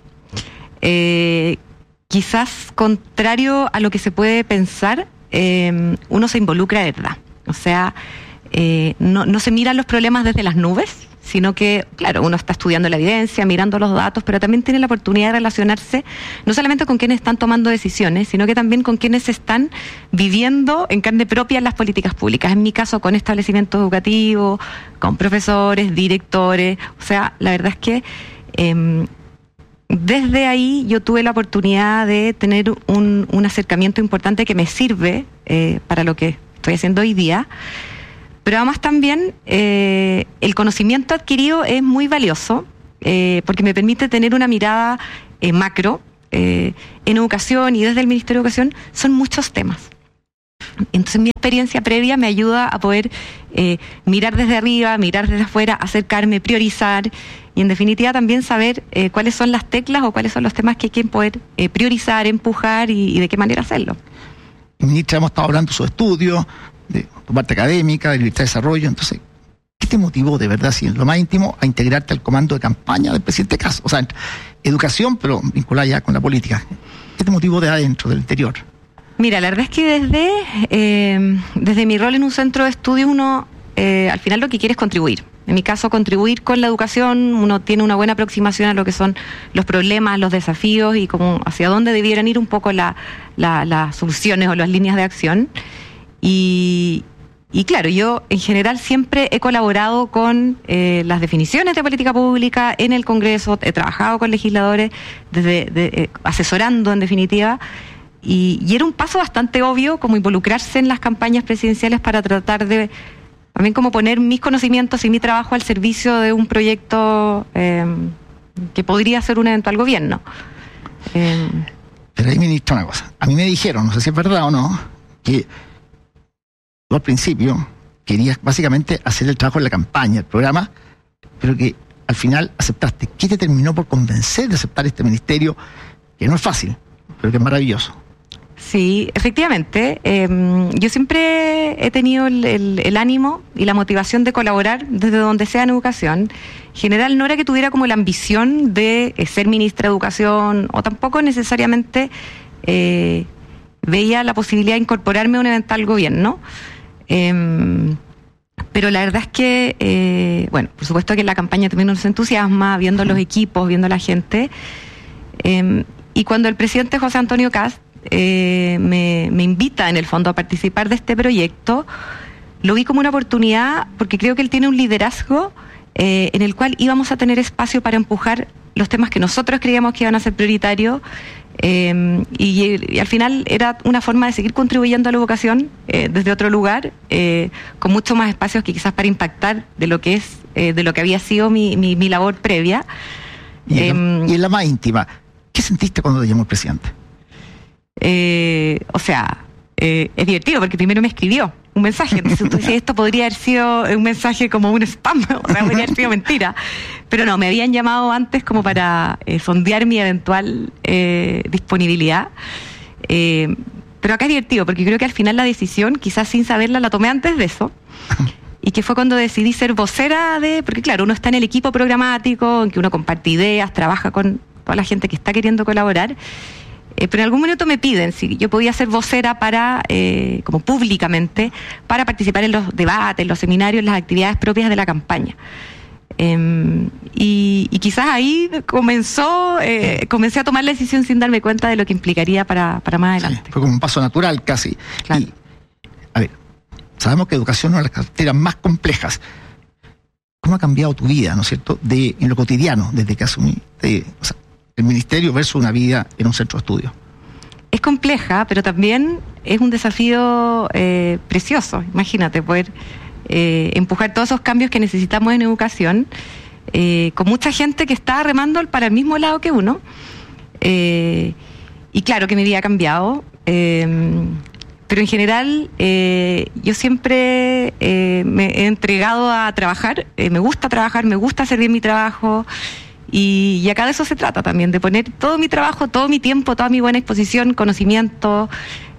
Eh, quizás contrario a lo que se puede pensar, eh, uno se involucra de verdad. O sea, eh, no, no se miran los problemas desde las nubes, sino que, claro, uno está estudiando la evidencia, mirando los datos, pero también tiene la oportunidad de relacionarse no solamente con quienes están tomando decisiones, sino que también con quienes están viviendo en carne propia las políticas públicas. En mi caso, con establecimientos educativos, con profesores, directores. O sea, la verdad es que eh, desde ahí yo tuve la oportunidad de tener un, un acercamiento importante que me sirve eh, para lo que estoy haciendo hoy día. Pero además también eh, el conocimiento adquirido es muy valioso eh, porque me permite tener una mirada eh, macro eh, en educación, y desde el Ministerio de Educación son muchos temas. Entonces mi experiencia previa me ayuda a poder eh, mirar desde arriba, mirar desde afuera, acercarme, priorizar y en definitiva también saber eh, cuáles son las teclas o cuáles son los temas que hay que poder eh, priorizar, empujar y, y de qué manera hacerlo. Ministra, hemos estado hablando de sus estudios, de tu parte académica, de Libertad de Desarrollo. Entonces, ¿qué te motivó de verdad, si en lo más íntimo, a integrarte al comando de campaña del presidente Kast? O sea, educación, pero vinculada ya con la política. ¿Qué te motivó de adentro, del interior? Mira, la verdad es que desde, eh, desde mi rol en un centro de estudios, uno eh, al final lo que quiere es contribuir. En mi caso, contribuir con la educación, uno tiene una buena aproximación a lo que son los problemas, los desafíos y como hacia dónde debieran ir un poco la, la, las soluciones o las líneas de acción. Y, y claro, yo en general siempre he colaborado con eh, las definiciones de política pública en el Congreso, he trabajado con legisladores, desde, de, eh, asesorando en definitiva, y, y era un paso bastante obvio como involucrarse en las campañas presidenciales para tratar de también como poner mis conocimientos y mi trabajo al servicio de un proyecto eh, que podría ser un eventual gobierno. Eh, Pero ahí, ministra, una cosa, a mí me dijeron, no sé si es verdad o no, que al principio querías básicamente hacer el trabajo en la campaña, el programa, pero que al final aceptaste. ¿Qué te terminó por convencer de aceptar este ministerio, que no es fácil, pero que es maravilloso? Sí, efectivamente. Eh, yo siempre he tenido el, el, el ánimo y la motivación de colaborar desde donde sea en educación. En general no era que tuviera como la ambición de eh, ser ministra de Educación, o tampoco necesariamente eh, veía la posibilidad de incorporarme a un eventual gobierno. Eh, pero la verdad es que, eh, bueno, por supuesto que en la campaña también nos entusiasma, viendo los equipos, viendo la gente. Eh, y cuando el presidente José Antonio Kast eh, me, me invita en el fondo a participar de este proyecto, lo vi como una oportunidad porque creo que él tiene un liderazgo eh, en el cual íbamos a tener espacio para empujar los temas que nosotros creíamos que iban a ser prioritarios. Eh, y, y al final era una forma de seguir contribuyendo a la educación eh, desde otro lugar, eh, con mucho más espacios que quizás para impactar de lo que es, eh, de lo que había sido mi, mi, mi labor previa. Y en, eh, y en la más íntima, ¿qué sentiste cuando te llamó el presidente? Eh, o sea, eh, es divertido porque primero me escribió un mensaje. Entonces tú dices, esto podría haber sido un mensaje como un spam, o sea, podría haber sido mentira. Pero no, me habían llamado antes como para eh, sondear mi eventual eh, disponibilidad. Eh, pero acá es divertido, porque creo que al final la decisión, quizás sin saberla, la tomé antes de eso. Y que fue cuando decidí ser vocera de... Porque claro, uno está en el equipo programático, en que uno comparte ideas, trabaja con toda la gente que está queriendo colaborar. Eh, pero en algún momento me piden si yo podía ser vocera para, eh, como públicamente, para participar en los debates, en los seminarios, en las actividades propias de la campaña. Eh, y, y quizás ahí comenzó, eh, comencé a tomar la decisión sin darme cuenta de lo que implicaría para, para más adelante. Sí, fue como un paso natural casi. Claro. Y, a ver, sabemos que educación es una de las carteras más complejas. ¿Cómo ha cambiado tu vida, no es cierto, de, en lo cotidiano, desde que asumí de, o sea, el ministerio versus una vida en un centro de estudio? Es compleja, pero también es un desafío eh, precioso. Imagínate, poder eh, empujar todos esos cambios que necesitamos en educación, eh, con mucha gente que está remando para el mismo lado que uno. Eh, y claro que mi vida ha cambiado, eh, pero en general eh, yo siempre eh, me he entregado a trabajar. Eh, me gusta trabajar, me gusta hacer bien mi trabajo. Y, y acá de eso se trata también, de poner todo mi trabajo, todo mi tiempo, toda mi buena exposición, conocimiento,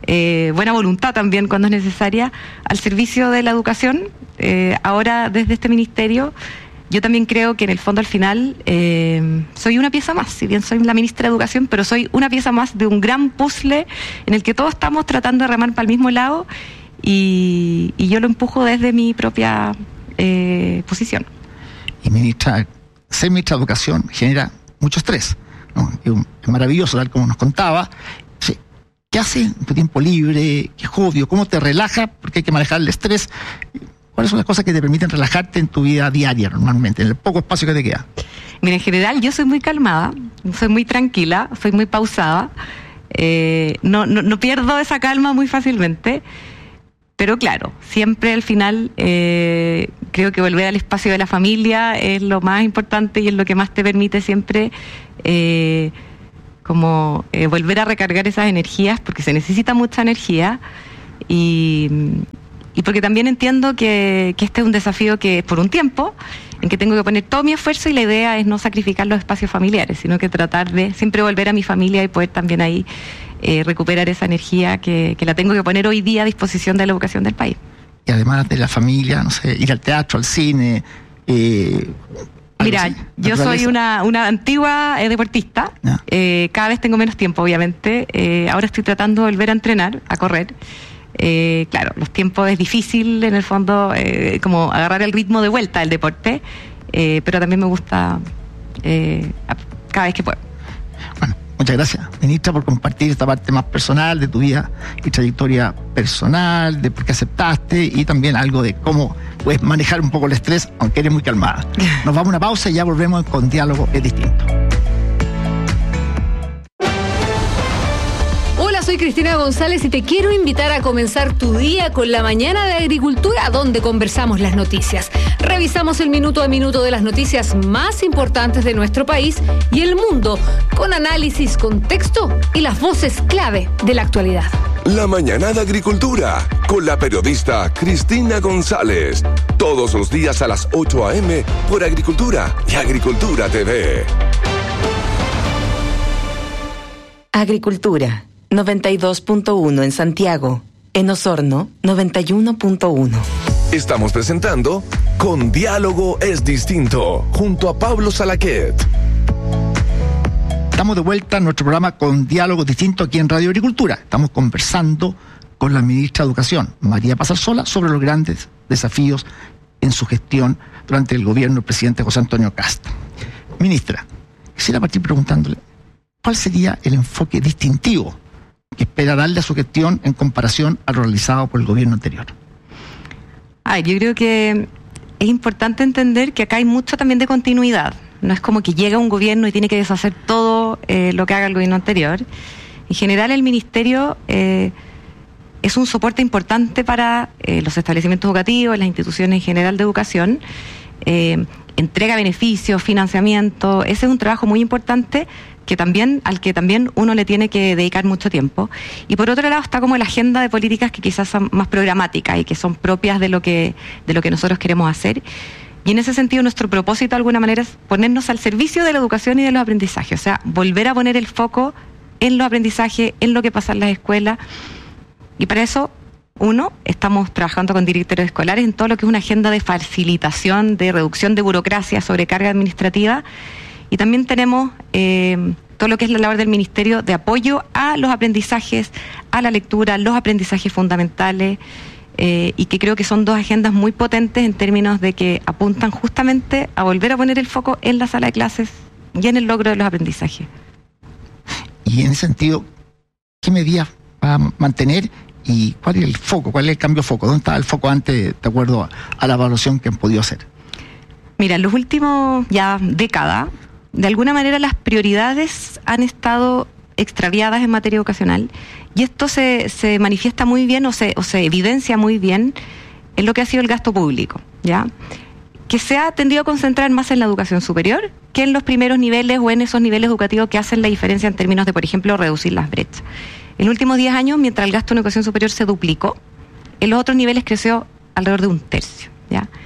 eh, buena voluntad también cuando es necesaria, al servicio de la educación. Eh, ahora, desde este ministerio, yo también creo que en el fondo al final eh, soy una pieza más, si bien soy la ministra de Educación, pero soy una pieza más de un gran puzzle en el que todos estamos tratando de remar para el mismo lado y, y yo lo empujo desde mi propia eh, posición. Y ministra, ser ministra de Educación genera mucho estrés, ¿no? Es maravilloso, tal como nos contaba. Sí. ¿Qué haces en tu tiempo libre? ¿Qué hobby? ¿Cómo te relaja? Porque hay que manejar el estrés. ¿Cuáles son las cosas que te permiten relajarte en tu vida diaria normalmente, en el poco espacio que te queda? Mira, en general yo soy muy calmada, soy muy tranquila, soy muy pausada, eh, no, no, no pierdo esa calma muy fácilmente, pero claro, siempre al final eh, creo que volver al espacio de la familia es lo más importante y es lo que más te permite siempre eh, como eh, volver a recargar esas energías, porque se necesita mucha energía y... Y porque también entiendo que, que este es un desafío que es por un tiempo, en que tengo que poner todo mi esfuerzo y la idea es no sacrificar los espacios familiares, sino que tratar de siempre volver a mi familia y poder también ahí eh, recuperar esa energía que, que la tengo que poner hoy día a disposición de la educación del país. Y además de la familia, no sé, ir al teatro, al cine... Eh, Mira, yo soy una, una antigua eh, deportista, yeah. eh, cada vez tengo menos tiempo, obviamente, eh, ahora estoy tratando de volver a entrenar, a correr. Eh, claro, los tiempos es difícil en el fondo eh, como agarrar el ritmo de vuelta del deporte, eh, pero también me gusta eh, cada vez que puedo. Bueno, muchas gracias, ministra, por compartir esta parte más personal de tu vida y trayectoria personal, de por qué aceptaste y también algo de cómo puedes manejar un poco el estrés, aunque eres muy calmada. Nos vamos a una pausa y ya volvemos con Diálogo es Distinto. Soy Cristina González y te quiero invitar a comenzar tu día con la mañana de agricultura, donde conversamos las noticias. Revisamos el minuto a minuto de las noticias más importantes de nuestro país y el mundo, con análisis, contexto y las voces clave de la actualidad. La mañana de agricultura, con la periodista Cristina González. Todos los días a las ocho a eme por Agricultura y Agricultura T V. Agricultura. noventa y dos punto uno en Santiago. En Osorno, noventa y uno punto uno. Estamos presentando Con Diálogo es Distinto, junto a Pablo Salaquet. Estamos de vuelta en nuestro programa Con Diálogo Distinto aquí en Radio Agricultura. Estamos conversando con la ministra de Educación, María Paz Arzola, sobre los grandes desafíos en su gestión durante el gobierno del presidente José Antonio Kast. Ministra, quisiera partir preguntándole, ¿cuál sería el enfoque distintivo que espera darle a su gestión en comparación a lo realizado por el gobierno anterior? Ah, yo creo que es importante entender que acá hay mucho también de continuidad. No es como que llega un gobierno y tiene que deshacer todo eh, lo que haga el gobierno anterior. En general, el ministerio eh, es un soporte importante para eh, los establecimientos educativos, las instituciones en general de educación. Eh, entrega beneficios, financiamiento. Ese es un trabajo muy importante que también, al que también uno le tiene que dedicar mucho tiempo. Y por otro lado está como la agenda de políticas que quizás son más programáticas y que son propias de lo que, de lo que nosotros queremos hacer. Y en ese sentido nuestro propósito de alguna manera es ponernos al servicio de la educación y de los aprendizajes, o sea, volver a poner el foco en los aprendizajes, en lo que pasa en las escuelas. Y para eso, uno, estamos trabajando con directores escolares en todo lo que es una agenda de facilitación, de reducción de burocracia, sobrecarga administrativa. Y también tenemos eh, todo lo que es la labor del Ministerio de apoyo a los aprendizajes, a la lectura, los aprendizajes fundamentales, eh, y que creo que son dos agendas muy potentes en términos de que apuntan justamente a volver a poner el foco en la sala de clases y en el logro de los aprendizajes. Y en ese sentido, ¿qué medidas va a mantener y cuál es el foco, cuál es el cambio de foco? ¿Dónde estaba el foco antes, de acuerdo a, a la evaluación que han podido hacer? Mira, en los últimos ya décadas, de alguna manera las prioridades han estado extraviadas en materia educacional y esto se, se manifiesta muy bien o se, o se evidencia muy bien en lo que ha sido el gasto público, ¿ya? Que se ha tendido a concentrar más en la educación superior que en los primeros niveles o en esos niveles educativos que hacen la diferencia en términos de, por ejemplo, reducir las brechas. En los últimos diez años, mientras el gasto en educación superior se duplicó, en los otros niveles creció alrededor de un tercio, ¿ya?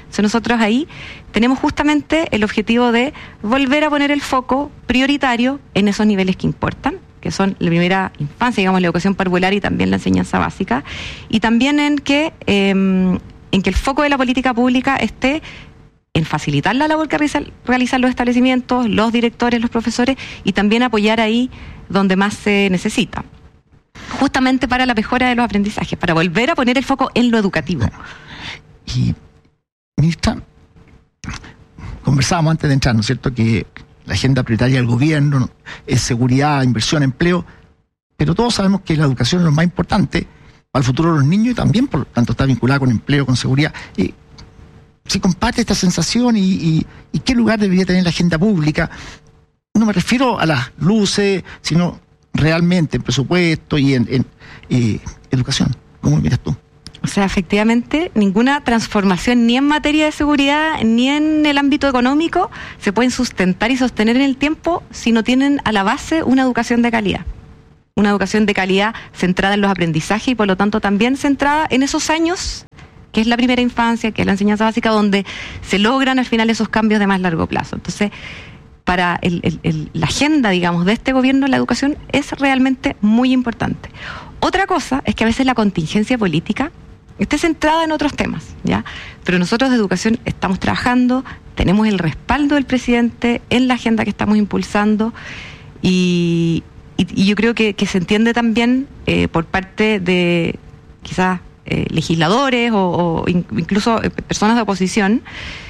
Entonces nosotros ahí tenemos justamente el objetivo de volver a poner el foco prioritario en esos niveles que importan, que son la primera infancia, digamos, la educación parvular y también la enseñanza básica, y también en que, eh, en que el foco de la política pública esté en facilitar la labor que realizan los establecimientos, los directores, los profesores, y también apoyar ahí donde más se necesita, justamente para la mejora de los aprendizajes, para volver a poner el foco en lo educativo. Y, ministra, conversábamos antes de entrar, ¿no es cierto?, que la agenda prioritaria del gobierno es seguridad, inversión, empleo, pero todos sabemos que la educación es lo más importante para el futuro de los niños y también, por lo tanto, está vinculada con empleo, con seguridad. Y si comparte esta sensación y, y, y qué lugar debería tener la agenda pública, no me refiero a las luces, sino realmente en presupuesto y en, en eh, educación. ¿Cómo miras tú? O sea, efectivamente, ninguna transformación ni en materia de seguridad ni en el ámbito económico se pueden sustentar y sostener en el tiempo si no tienen a la base una educación de calidad. Una educación de calidad centrada en los aprendizajes y por lo tanto también centrada en esos años, que es la primera infancia, que es la enseñanza básica, donde se logran al final esos cambios de más largo plazo. Entonces, para el, el, el, la agenda, digamos, de este gobierno, la educación es realmente muy importante. Otra cosa es que a veces la contingencia política esté centrada en otros temas, ¿ya? Pero nosotros de educación estamos trabajando, tenemos el respaldo del presidente en la agenda que estamos impulsando y, y, y yo creo que, que se entiende también eh, por parte de quizás eh, legisladores o, o incluso eh, personas de oposición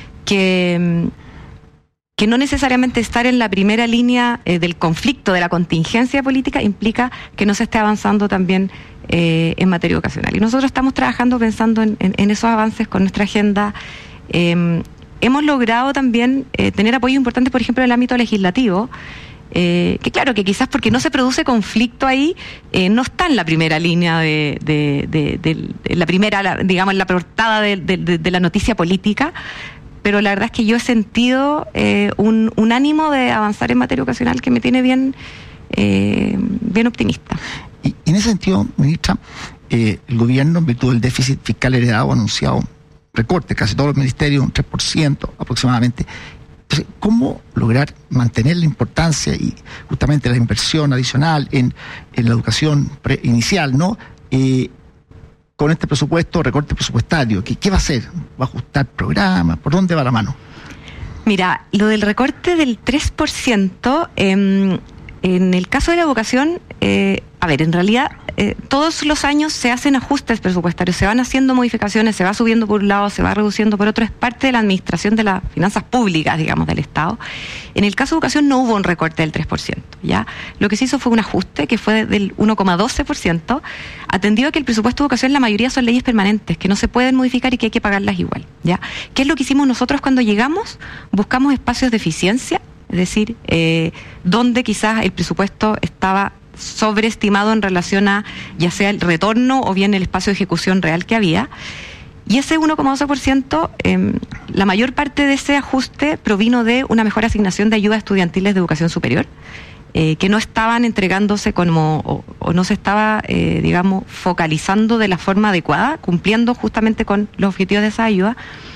que... que no necesariamente estar en la primera línea eh, del conflicto, de la contingencia política, implica que no se esté avanzando también eh, en materia educacional. Y nosotros estamos trabajando pensando en, en, en esos avances con nuestra agenda. Eh, hemos logrado también eh, tener apoyo importante, por ejemplo, en el ámbito legislativo, eh, que claro, que quizás porque no se produce conflicto ahí, eh, no está en la primera línea de, de, de, de, de la primera, la, digamos, en la portada de, de, de, de la noticia política, pero la verdad es que yo he sentido eh, un, un ánimo de avanzar en materia educacional que me tiene bien, eh, bien optimista. Y, y en ese sentido, ministra, eh, el gobierno, en virtud del déficit fiscal heredado, ha anunciado recortes, casi todos los ministerios, un tres por ciento aproximadamente. Entonces, ¿cómo lograr mantener la importancia y justamente la inversión adicional en, en la educación pre inicial, ¿no? Eh, con este presupuesto, recorte presupuestario, ¿qué, qué va a hacer? ¿Va a ajustar programas? ¿Por dónde va la mano? Mira, lo del recorte del tres por ciento, eh, en el caso de la educación, eh, a ver, en realidad eh, todos los años se hacen ajustes presupuestarios, se van haciendo modificaciones, se va subiendo por un lado, se va reduciendo por otro, es parte de la administración de las finanzas públicas, digamos, del Estado. En el caso de educación no hubo un recorte del tres por ciento, ¿ya? Lo que se hizo fue un ajuste que fue del uno coma doce por ciento, atendido a que el presupuesto de educación, la mayoría son leyes permanentes, que no se pueden modificar y que hay que pagarlas igual, ¿ya? ¿Qué es lo que hicimos nosotros cuando llegamos? Buscamos espacios de eficiencia, es decir, eh, donde quizás el presupuesto estaba sobreestimado en relación a ya sea el retorno o bien el espacio de ejecución real que había. Y ese uno coma doce por ciento, eh, la mayor parte de ese ajuste provino de una mejor asignación de ayudas estudiantiles de educación superior, eh, que no estaban entregándose como, o, o no se estaba, eh, digamos, focalizando de la forma adecuada, cumpliendo justamente con los objetivos de esa ayuda.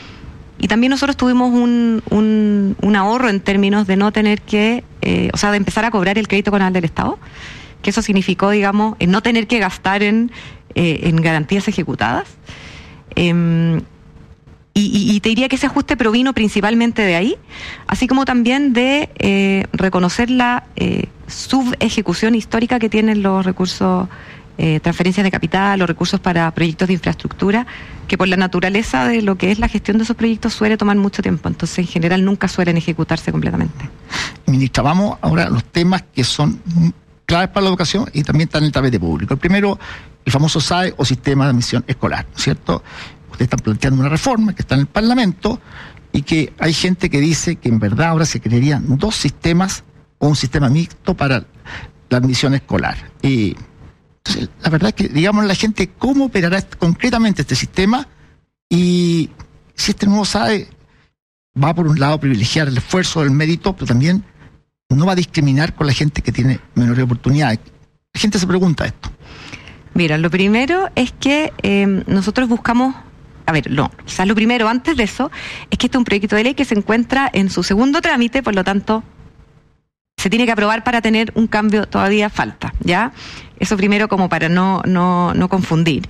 Y también nosotros tuvimos un, un, un ahorro en términos de no tener que, eh, o sea, de empezar a cobrar el crédito conal del Estado, que eso significó, digamos, en no tener que gastar en, eh, en garantías ejecutadas. Eh, y, y, y te diría que ese ajuste provino principalmente de ahí, así como también de eh, reconocer la eh, subejecución histórica que tienen los recursos, eh, transferencias de capital, los recursos para proyectos de infraestructura, que por la naturaleza de lo que es la gestión de esos proyectos suele tomar mucho tiempo, entonces en general nunca suelen ejecutarse completamente. Ministra, vamos ahora a los temas que son claves para la educación y también están en el tapete público. El primero, el famoso S A E o Sistema de Admisión Escolar, ¿no es cierto? Ustedes están planteando una reforma que está en el Parlamento y que hay gente que dice que en verdad ahora se crearían dos sistemas o un sistema mixto para la admisión escolar. Y entonces, la verdad es que, digamos, la gente, ¿cómo operará concretamente este sistema? Y si este nuevo S A E va por un lado a privilegiar el esfuerzo, el mérito, pero también no va a discriminar con la gente que tiene menores oportunidades. La gente se pregunta esto. Mira, lo primero es que eh, nosotros buscamos a ver, no, quizás lo primero antes de eso es que este es un proyecto de ley que se encuentra en su segundo trámite, por lo tanto se tiene que aprobar para tener un cambio, todavía falta, ¿ya? Eso primero como para no, no, no confundir.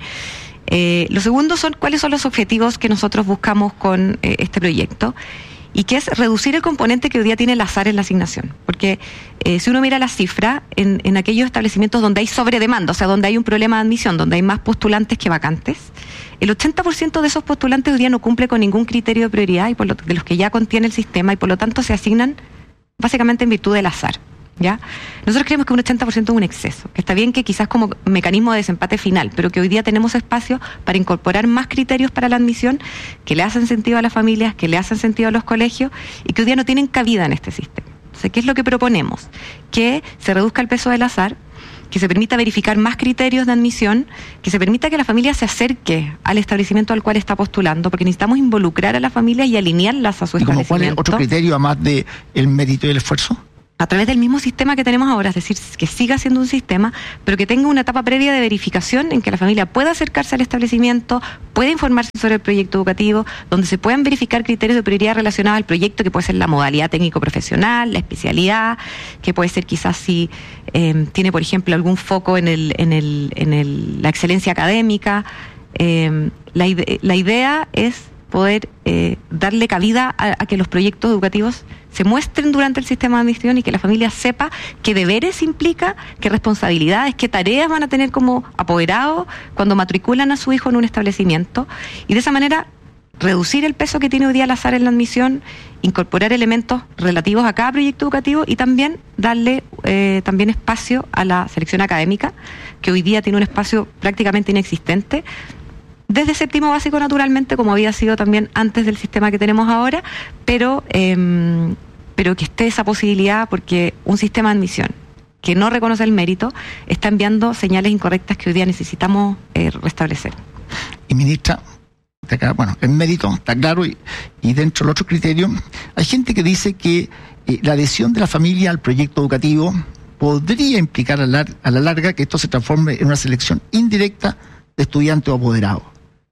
Eh, lo segundo son cuáles son los objetivos que nosotros buscamos con eh, este proyecto, y que es reducir el componente que hoy día tiene el azar en la asignación. Porque eh, si uno mira la cifra, en, en aquellos establecimientos donde hay sobredemanda, o sea, donde hay un problema de admisión, donde hay más postulantes que vacantes, el ochenta por ciento de esos postulantes hoy día no cumple con ningún criterio de prioridad y por lo, de los que ya contiene el sistema, y por lo tanto se asignan básicamente en virtud del azar, ¿ya? Nosotros creemos que un ochenta por ciento es un exceso, que está bien que quizás como mecanismo de desempate final, pero que hoy día tenemos espacio para incorporar más criterios para la admisión que le hacen sentido a las familias, que le hacen sentido a los colegios y que hoy día no tienen cabida en este sistema. Entonces, ¿qué es lo que proponemos? Que se reduzca el peso del azar, que se permita verificar más criterios de admisión, que se permita que la familia se acerque al establecimiento al cual está postulando, porque necesitamos involucrar a la familia y alinearlas a su ¿Y como establecimiento. cuál es otro criterio además de el mérito y el esfuerzo? A través del mismo sistema que tenemos ahora, es decir, que siga siendo un sistema, pero que tenga una etapa previa de verificación en que la familia pueda acercarse al establecimiento, pueda informarse sobre el proyecto educativo, donde se puedan verificar criterios de prioridad relacionados al proyecto, que puede ser la modalidad técnico-profesional, la especialidad, que puede ser quizás si eh, tiene, por ejemplo, algún foco en, el, en, el, en el, la excelencia académica. Eh, la, ide- la idea es poder eh, darle cabida a, a que los proyectos educativos se muestren durante el sistema de admisión y que la familia sepa qué deberes implica, qué responsabilidades, qué tareas van a tener como apoderados cuando matriculan a su hijo en un establecimiento, y de esa manera reducir el peso que tiene hoy día el azar en la admisión, incorporar elementos relativos a cada proyecto educativo y también darle eh, también espacio a la selección académica, que hoy día tiene un espacio prácticamente inexistente, desde séptimo básico naturalmente, como había sido también antes del sistema que tenemos ahora, pero, eh, pero que esté esa posibilidad, porque un sistema de admisión que no reconoce el mérito está enviando señales incorrectas que hoy día necesitamos eh, restablecer. Y ministra, acá, bueno, el mérito está claro, y, y dentro del otro criterio, hay gente que dice que eh, la adhesión de la familia al proyecto educativo podría implicar a la, a la larga que esto se transforme en una selección indirecta de estudiantes o apoderados.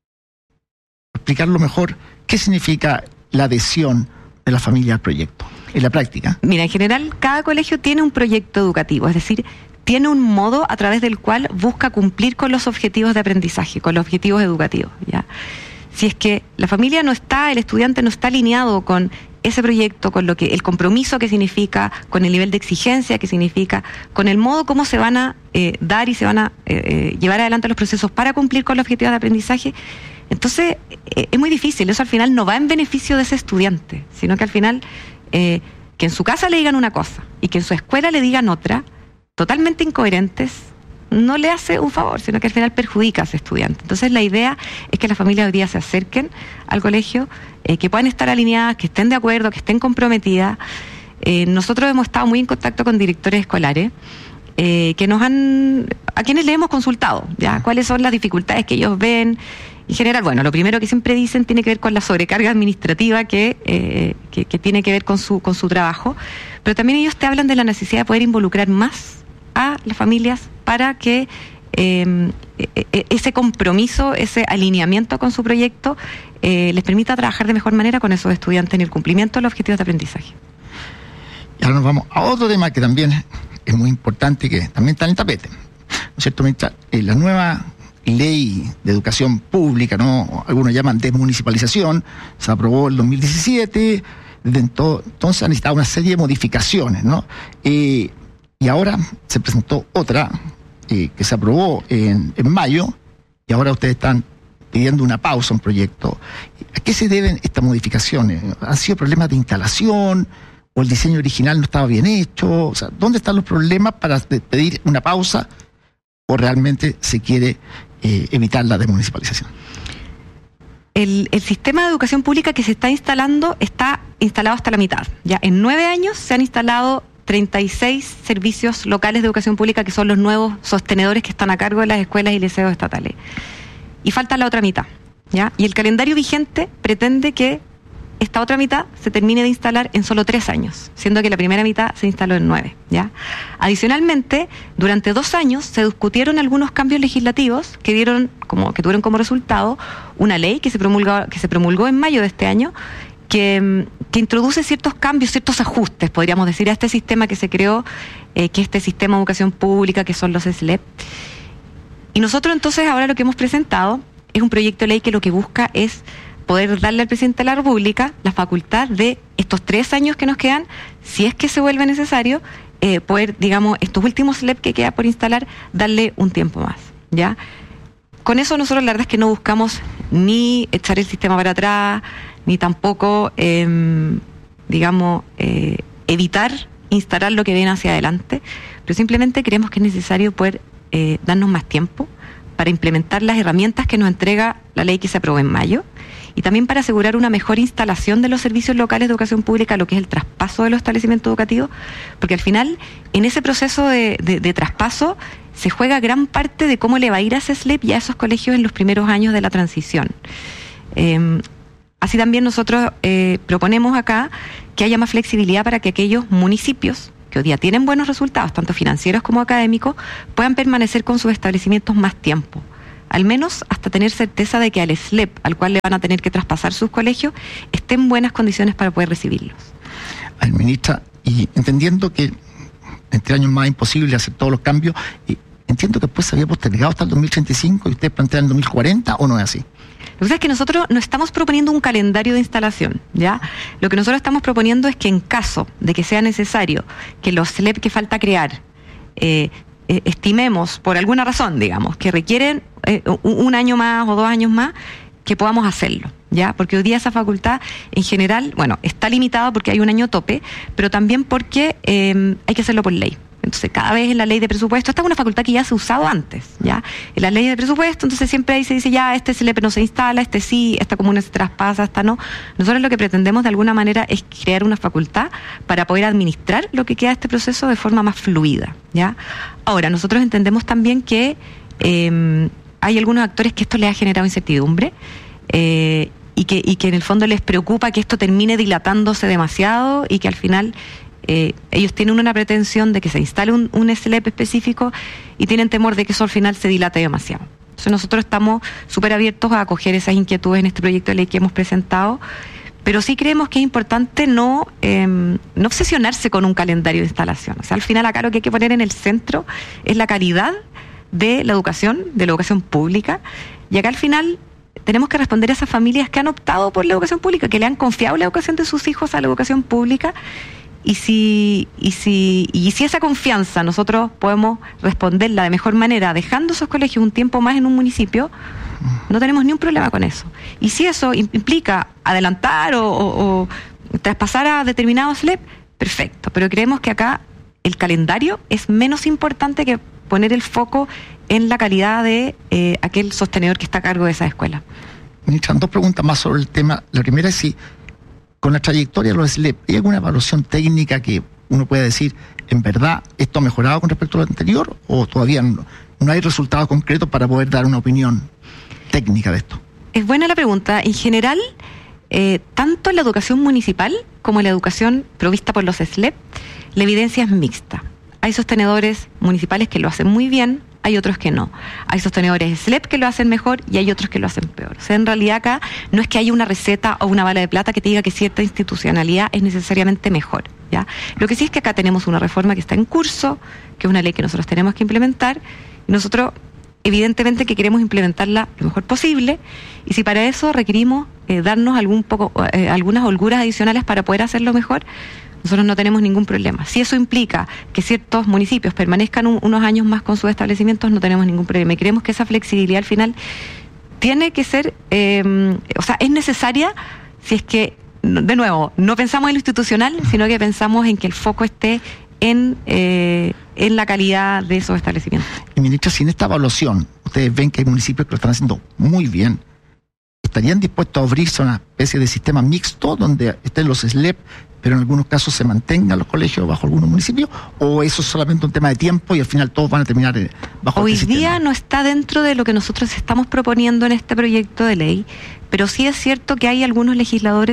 Explicarlo mejor, ¿qué significa la adhesión de la familia al proyecto en la práctica? Mira, en general, cada colegio tiene un proyecto educativo, es decir, tiene un modo a través del cual busca cumplir con los objetivos de aprendizaje, con los objetivos educativos, ¿ya? Si es que la familia no está, el estudiante no está alineado con ese proyecto, con lo que el compromiso que significa, con el nivel de exigencia que significa, con el modo como se van a eh, dar y se van a eh, llevar adelante los procesos para cumplir con los objetivos de aprendizaje, entonces eh, es muy difícil. Eso al final no va en beneficio de ese estudiante, sino que al final eh, que en su casa le digan una cosa y que en su escuela le digan otra, totalmente incoherentes, no le hace un favor, sino que al final perjudica a ese estudiante. Entonces la idea es que las familias hoy día se acerquen al colegio, eh, que puedan estar alineadas, que estén de acuerdo, que estén comprometidas. Eh, nosotros hemos estado muy en contacto con directores escolares, eh, que nos han, a quienes le hemos consultado, ya, cuáles son las dificultades que ellos ven. En general, bueno, lo primero que siempre dicen tiene que ver con la sobrecarga administrativa que, eh, que, que tiene que ver con su, con su trabajo, pero también ellos te hablan de la necesidad de poder involucrar más a las familias para que eh, ese compromiso, ese alineamiento con su proyecto eh, les permita trabajar de mejor manera con esos estudiantes en el cumplimiento de los objetivos de aprendizaje. Y ahora nos vamos a otro tema que también es muy importante y que también está en el tapete, ¿no es cierto, ministra? Eh, la nueva ley de educación pública, ¿no? Algunos llaman desmunicipalización, se aprobó en el dos mil diecisiete, desde ento- entonces ha necesitado una serie de modificaciones, ¿no? Eh, y ahora se presentó otra eh, que se aprobó en, en mayo, y ahora ustedes están pidiendo una pausa a un proyecto. ¿A qué se deben estas modificaciones? ¿Han sido problemas de instalación o el diseño original no estaba bien hecho? O sea, ¿dónde están los problemas para pedir una pausa o realmente se quiere eh, evitar la desmunicipalización? El, el sistema de educación pública que se está instalando está instalado hasta la mitad. Ya en nueve años se han instalado treinta y seis servicios locales de educación pública, que son los nuevos sostenedores que están a cargo de las escuelas y liceos estatales. Y falta la otra mitad, ¿ya? Y el calendario vigente pretende que esta otra mitad se termine de instalar en solo tres años, siendo que la primera mitad se instaló en nueve, ¿ya? Adicionalmente, durante dos años se discutieron algunos cambios legislativos que dieron como, que tuvieron como resultado una ley que se promulgó, que se promulgó en mayo de este año, que, que introduce ciertos cambios, ciertos ajustes, podríamos decir, a este sistema que se creó, eh, que es este sistema de educación pública, que son los S L E P. Y nosotros entonces ahora lo que hemos presentado es un proyecto de ley que lo que busca es poder darle al presidente de la República la facultad de estos tres años que nos quedan, si es que se vuelve necesario, eh, poder, digamos, estos últimos S L E P que queda por instalar, darle un tiempo más, ¿ya? Con eso nosotros la verdad es que no buscamos ni echar el sistema para atrás, ni tampoco, eh, digamos, eh, evitar instalar lo que viene hacia adelante, pero simplemente creemos que es necesario poder eh, darnos más tiempo para implementar las herramientas que nos entrega la ley que se aprobó en mayo, y también para asegurar una mejor instalación de los servicios locales de educación pública, lo que es el traspaso de los establecimientos educativos, porque al final, en ese proceso de, de, de traspaso, se juega gran parte de cómo le va a ir a ese S L E P y a esos colegios en los primeros años de la transición. Eh, así también nosotros eh, proponemos acá que haya más flexibilidad para que aquellos municipios que hoy día tienen buenos resultados, tanto financieros como académicos, puedan permanecer con sus establecimientos más tiempo, al menos hasta tener certeza de que al S L E P, al cual le van a tener que traspasar sus colegios, esté en buenas condiciones para poder recibirlos. Ay, ministra, y entendiendo que entre años más es imposible hacer todos los cambios, y entiendo que después se había postergado hasta el dos mil treinta y cinco y ustedes plantean el dos mil cuarenta, ¿o no es así? Lo que pasa es que nosotros no estamos proponiendo un calendario de instalación, ¿ya? Lo que nosotros estamos proponiendo es que en caso de que sea necesario que los S L E P que falta crear, eh, eh, estimemos por alguna razón, digamos, que requieren eh, un año más o dos años más, que podamos hacerlo, ¿ya? Porque hoy día esa facultad, en general, bueno, está limitada porque hay un año tope, pero también porque eh, hay que hacerlo por ley. Entonces, cada vez en la ley de presupuesto, esta es una facultad que ya se ha usado antes, ¿ya? En la ley de presupuesto, entonces siempre ahí se dice, ya, este S L E P no se instala, este sí, esta comuna se traspasa, esta no. Nosotros lo que pretendemos de alguna manera es crear una facultad para poder administrar lo que queda de este proceso de forma más fluida, ¿ya? Ahora, nosotros entendemos también que eh, hay algunos actores que esto les ha generado incertidumbre, eh, y que, y que en el fondo les preocupa que esto termine dilatándose demasiado y que al final eh, ellos tienen una pretensión de que se instale un, un S L E P específico y tienen temor de que eso al final se dilate demasiado. Entonces nosotros estamos súper abiertos a acoger esas inquietudes en este proyecto de ley que hemos presentado, pero sí creemos que es importante no, eh, no obsesionarse con un calendario de instalación. O sea, al final acá lo que hay que poner en el centro es la calidad de la educación, de la educación pública, y acá al final tenemos que responder a esas familias que han optado por la educación pública, que le han confiado la educación de sus hijos a la educación pública, y si, y si, y si esa confianza nosotros podemos responderla de mejor manera, dejando esos colegios un tiempo más en un municipio, no tenemos ni un problema con eso. Y si eso implica adelantar o, o, o traspasar a determinados S L E P, perfecto, pero creemos que acá el calendario es menos importante que poner el foco en la calidad de eh, aquel sostenedor que está a cargo de esa escuela. Ministra, dos preguntas más sobre el tema. La primera es si, con la trayectoria de los S L E P, ¿hay alguna evaluación técnica que uno pueda decir, en verdad, esto ha mejorado con respecto a lo anterior, o todavía no, no hay resultados concretos para poder dar una opinión técnica de esto? Es buena la pregunta. En general, eh, tanto en la educación municipal como en la educación provista por los S L E P, la evidencia es mixta. Hay sostenedores municipales que lo hacen muy bien, hay otros que no. Hay sostenedores S L E P que lo hacen mejor y hay otros que lo hacen peor. O sea, en realidad acá no es que haya una receta o una bala de plata que te diga que cierta institucionalidad es necesariamente mejor, ¿ya? Lo que sí es que acá tenemos una reforma que está en curso, que es una ley que nosotros tenemos que implementar, y nosotros evidentemente que queremos implementarla lo mejor posible, y si para eso requerimos eh, darnos algún poco, eh, algunas holguras adicionales para poder hacerlo mejor, nosotros no tenemos ningún problema. Si eso implica que ciertos municipios permanezcan un, unos años más con sus establecimientos, no tenemos ningún problema. Y creemos que esa flexibilidad al final tiene que ser, eh, o sea, es necesaria si es que, de nuevo, no pensamos en lo institucional, sino que pensamos en que el foco esté en, eh, en la calidad de esos establecimientos. Y ministra, si en esta evaluación ustedes ven que hay municipios que lo están haciendo muy bien, ¿estarían dispuestos a abrirse a una especie de sistema mixto donde estén los S L E P, pero en algunos casos se mantengan los colegios bajo algunos municipios? ¿O eso es solamente un tema de tiempo y al final todos van a terminar bajo Hoy este sistema? Hoy día no está dentro de lo que nosotros estamos proponiendo en este proyecto de ley, pero sí es cierto que hay algunos legisladores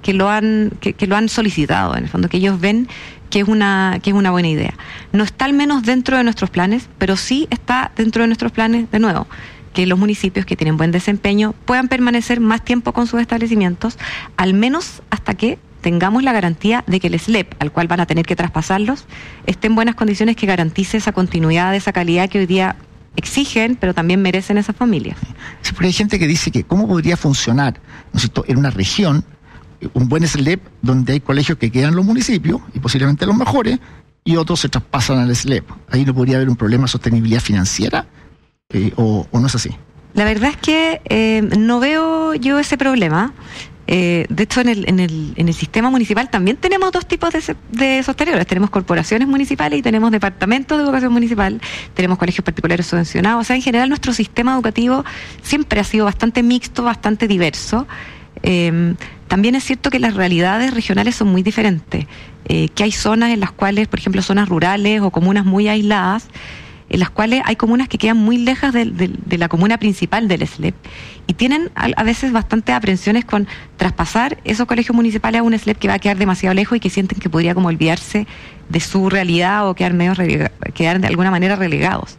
que lo han, que, que lo han solicitado, en el fondo, que ellos ven que es una, que es una buena idea. No está al menos dentro de nuestros planes, pero sí está dentro de nuestros planes, de nuevo, que los municipios que tienen buen desempeño puedan permanecer más tiempo con sus establecimientos, al menos hasta que tengamos la garantía de que el S L E P, al cual van a tener que traspasarlos, esté en buenas condiciones, que garantice esa continuidad, esa calidad que hoy día exigen, pero también merecen esas familias. Sí, porque hay gente que dice que cómo podría funcionar, ¿no es cierto?, en una región un buen S L E P donde hay colegios que quedan en los municipios, y posiblemente los mejores, y otros se traspasan al S L E P. Ahí no podría haber un problema de sostenibilidad financiera, eh, o, o no es así. La verdad es que eh, no veo yo ese problema. Eh, de hecho, en el, en, el, en el sistema municipal también tenemos dos tipos de, de sostenedores. Tenemos corporaciones municipales y tenemos departamentos de educación municipal, tenemos colegios particulares subvencionados. O sea, en general nuestro sistema educativo siempre ha sido bastante mixto, bastante diverso. Eh, también es cierto que las realidades regionales son muy diferentes, eh, que hay zonas en las cuales, por ejemplo, zonas rurales o comunas muy aisladas, en las cuales hay comunas que quedan muy lejas de, de, de la comuna principal del S L E P y tienen a, a veces bastantes aprensiones con traspasar esos colegios municipales a un S L E P que va a quedar demasiado lejos y que sienten que podría como olvidarse de su realidad o quedar, medio relega, quedar de alguna manera relegados.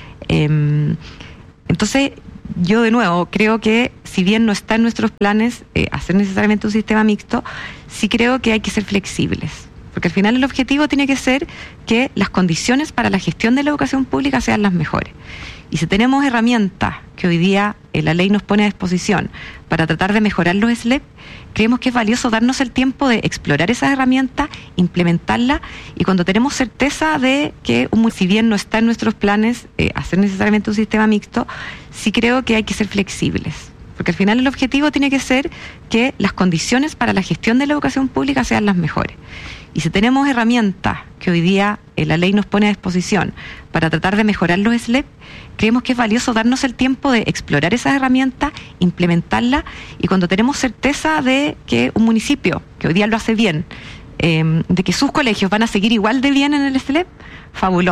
Eh, entonces, yo de nuevo creo que si bien no está en nuestros planes eh, hacer necesariamente un sistema mixto, sí creo que hay que ser flexibles. Porque al final el objetivo tiene que ser que las condiciones para la gestión de la educación pública sean las mejores. Y si tenemos herramientas que hoy día eh, la ley nos pone a disposición para tratar de mejorar los S L E P, creemos que es valioso darnos el tiempo de explorar esas herramientas, implementarlas, y cuando tenemos certeza de que, un, si bien no está en nuestros planes eh, hacer necesariamente un sistema mixto, sí creo que hay que ser flexibles. Porque al final el objetivo tiene que ser que las condiciones para la gestión de la educación pública sean las mejores. Y si tenemos herramientas que hoy día eh, la ley nos pone a disposición para tratar de mejorar los S L E P, creemos que es valioso darnos el tiempo de explorar esas herramientas, implementarlas, y cuando tenemos certeza de que un municipio, que hoy día lo hace bien, eh, de que sus colegios van a seguir igual de bien en el S L E P, fabuloso.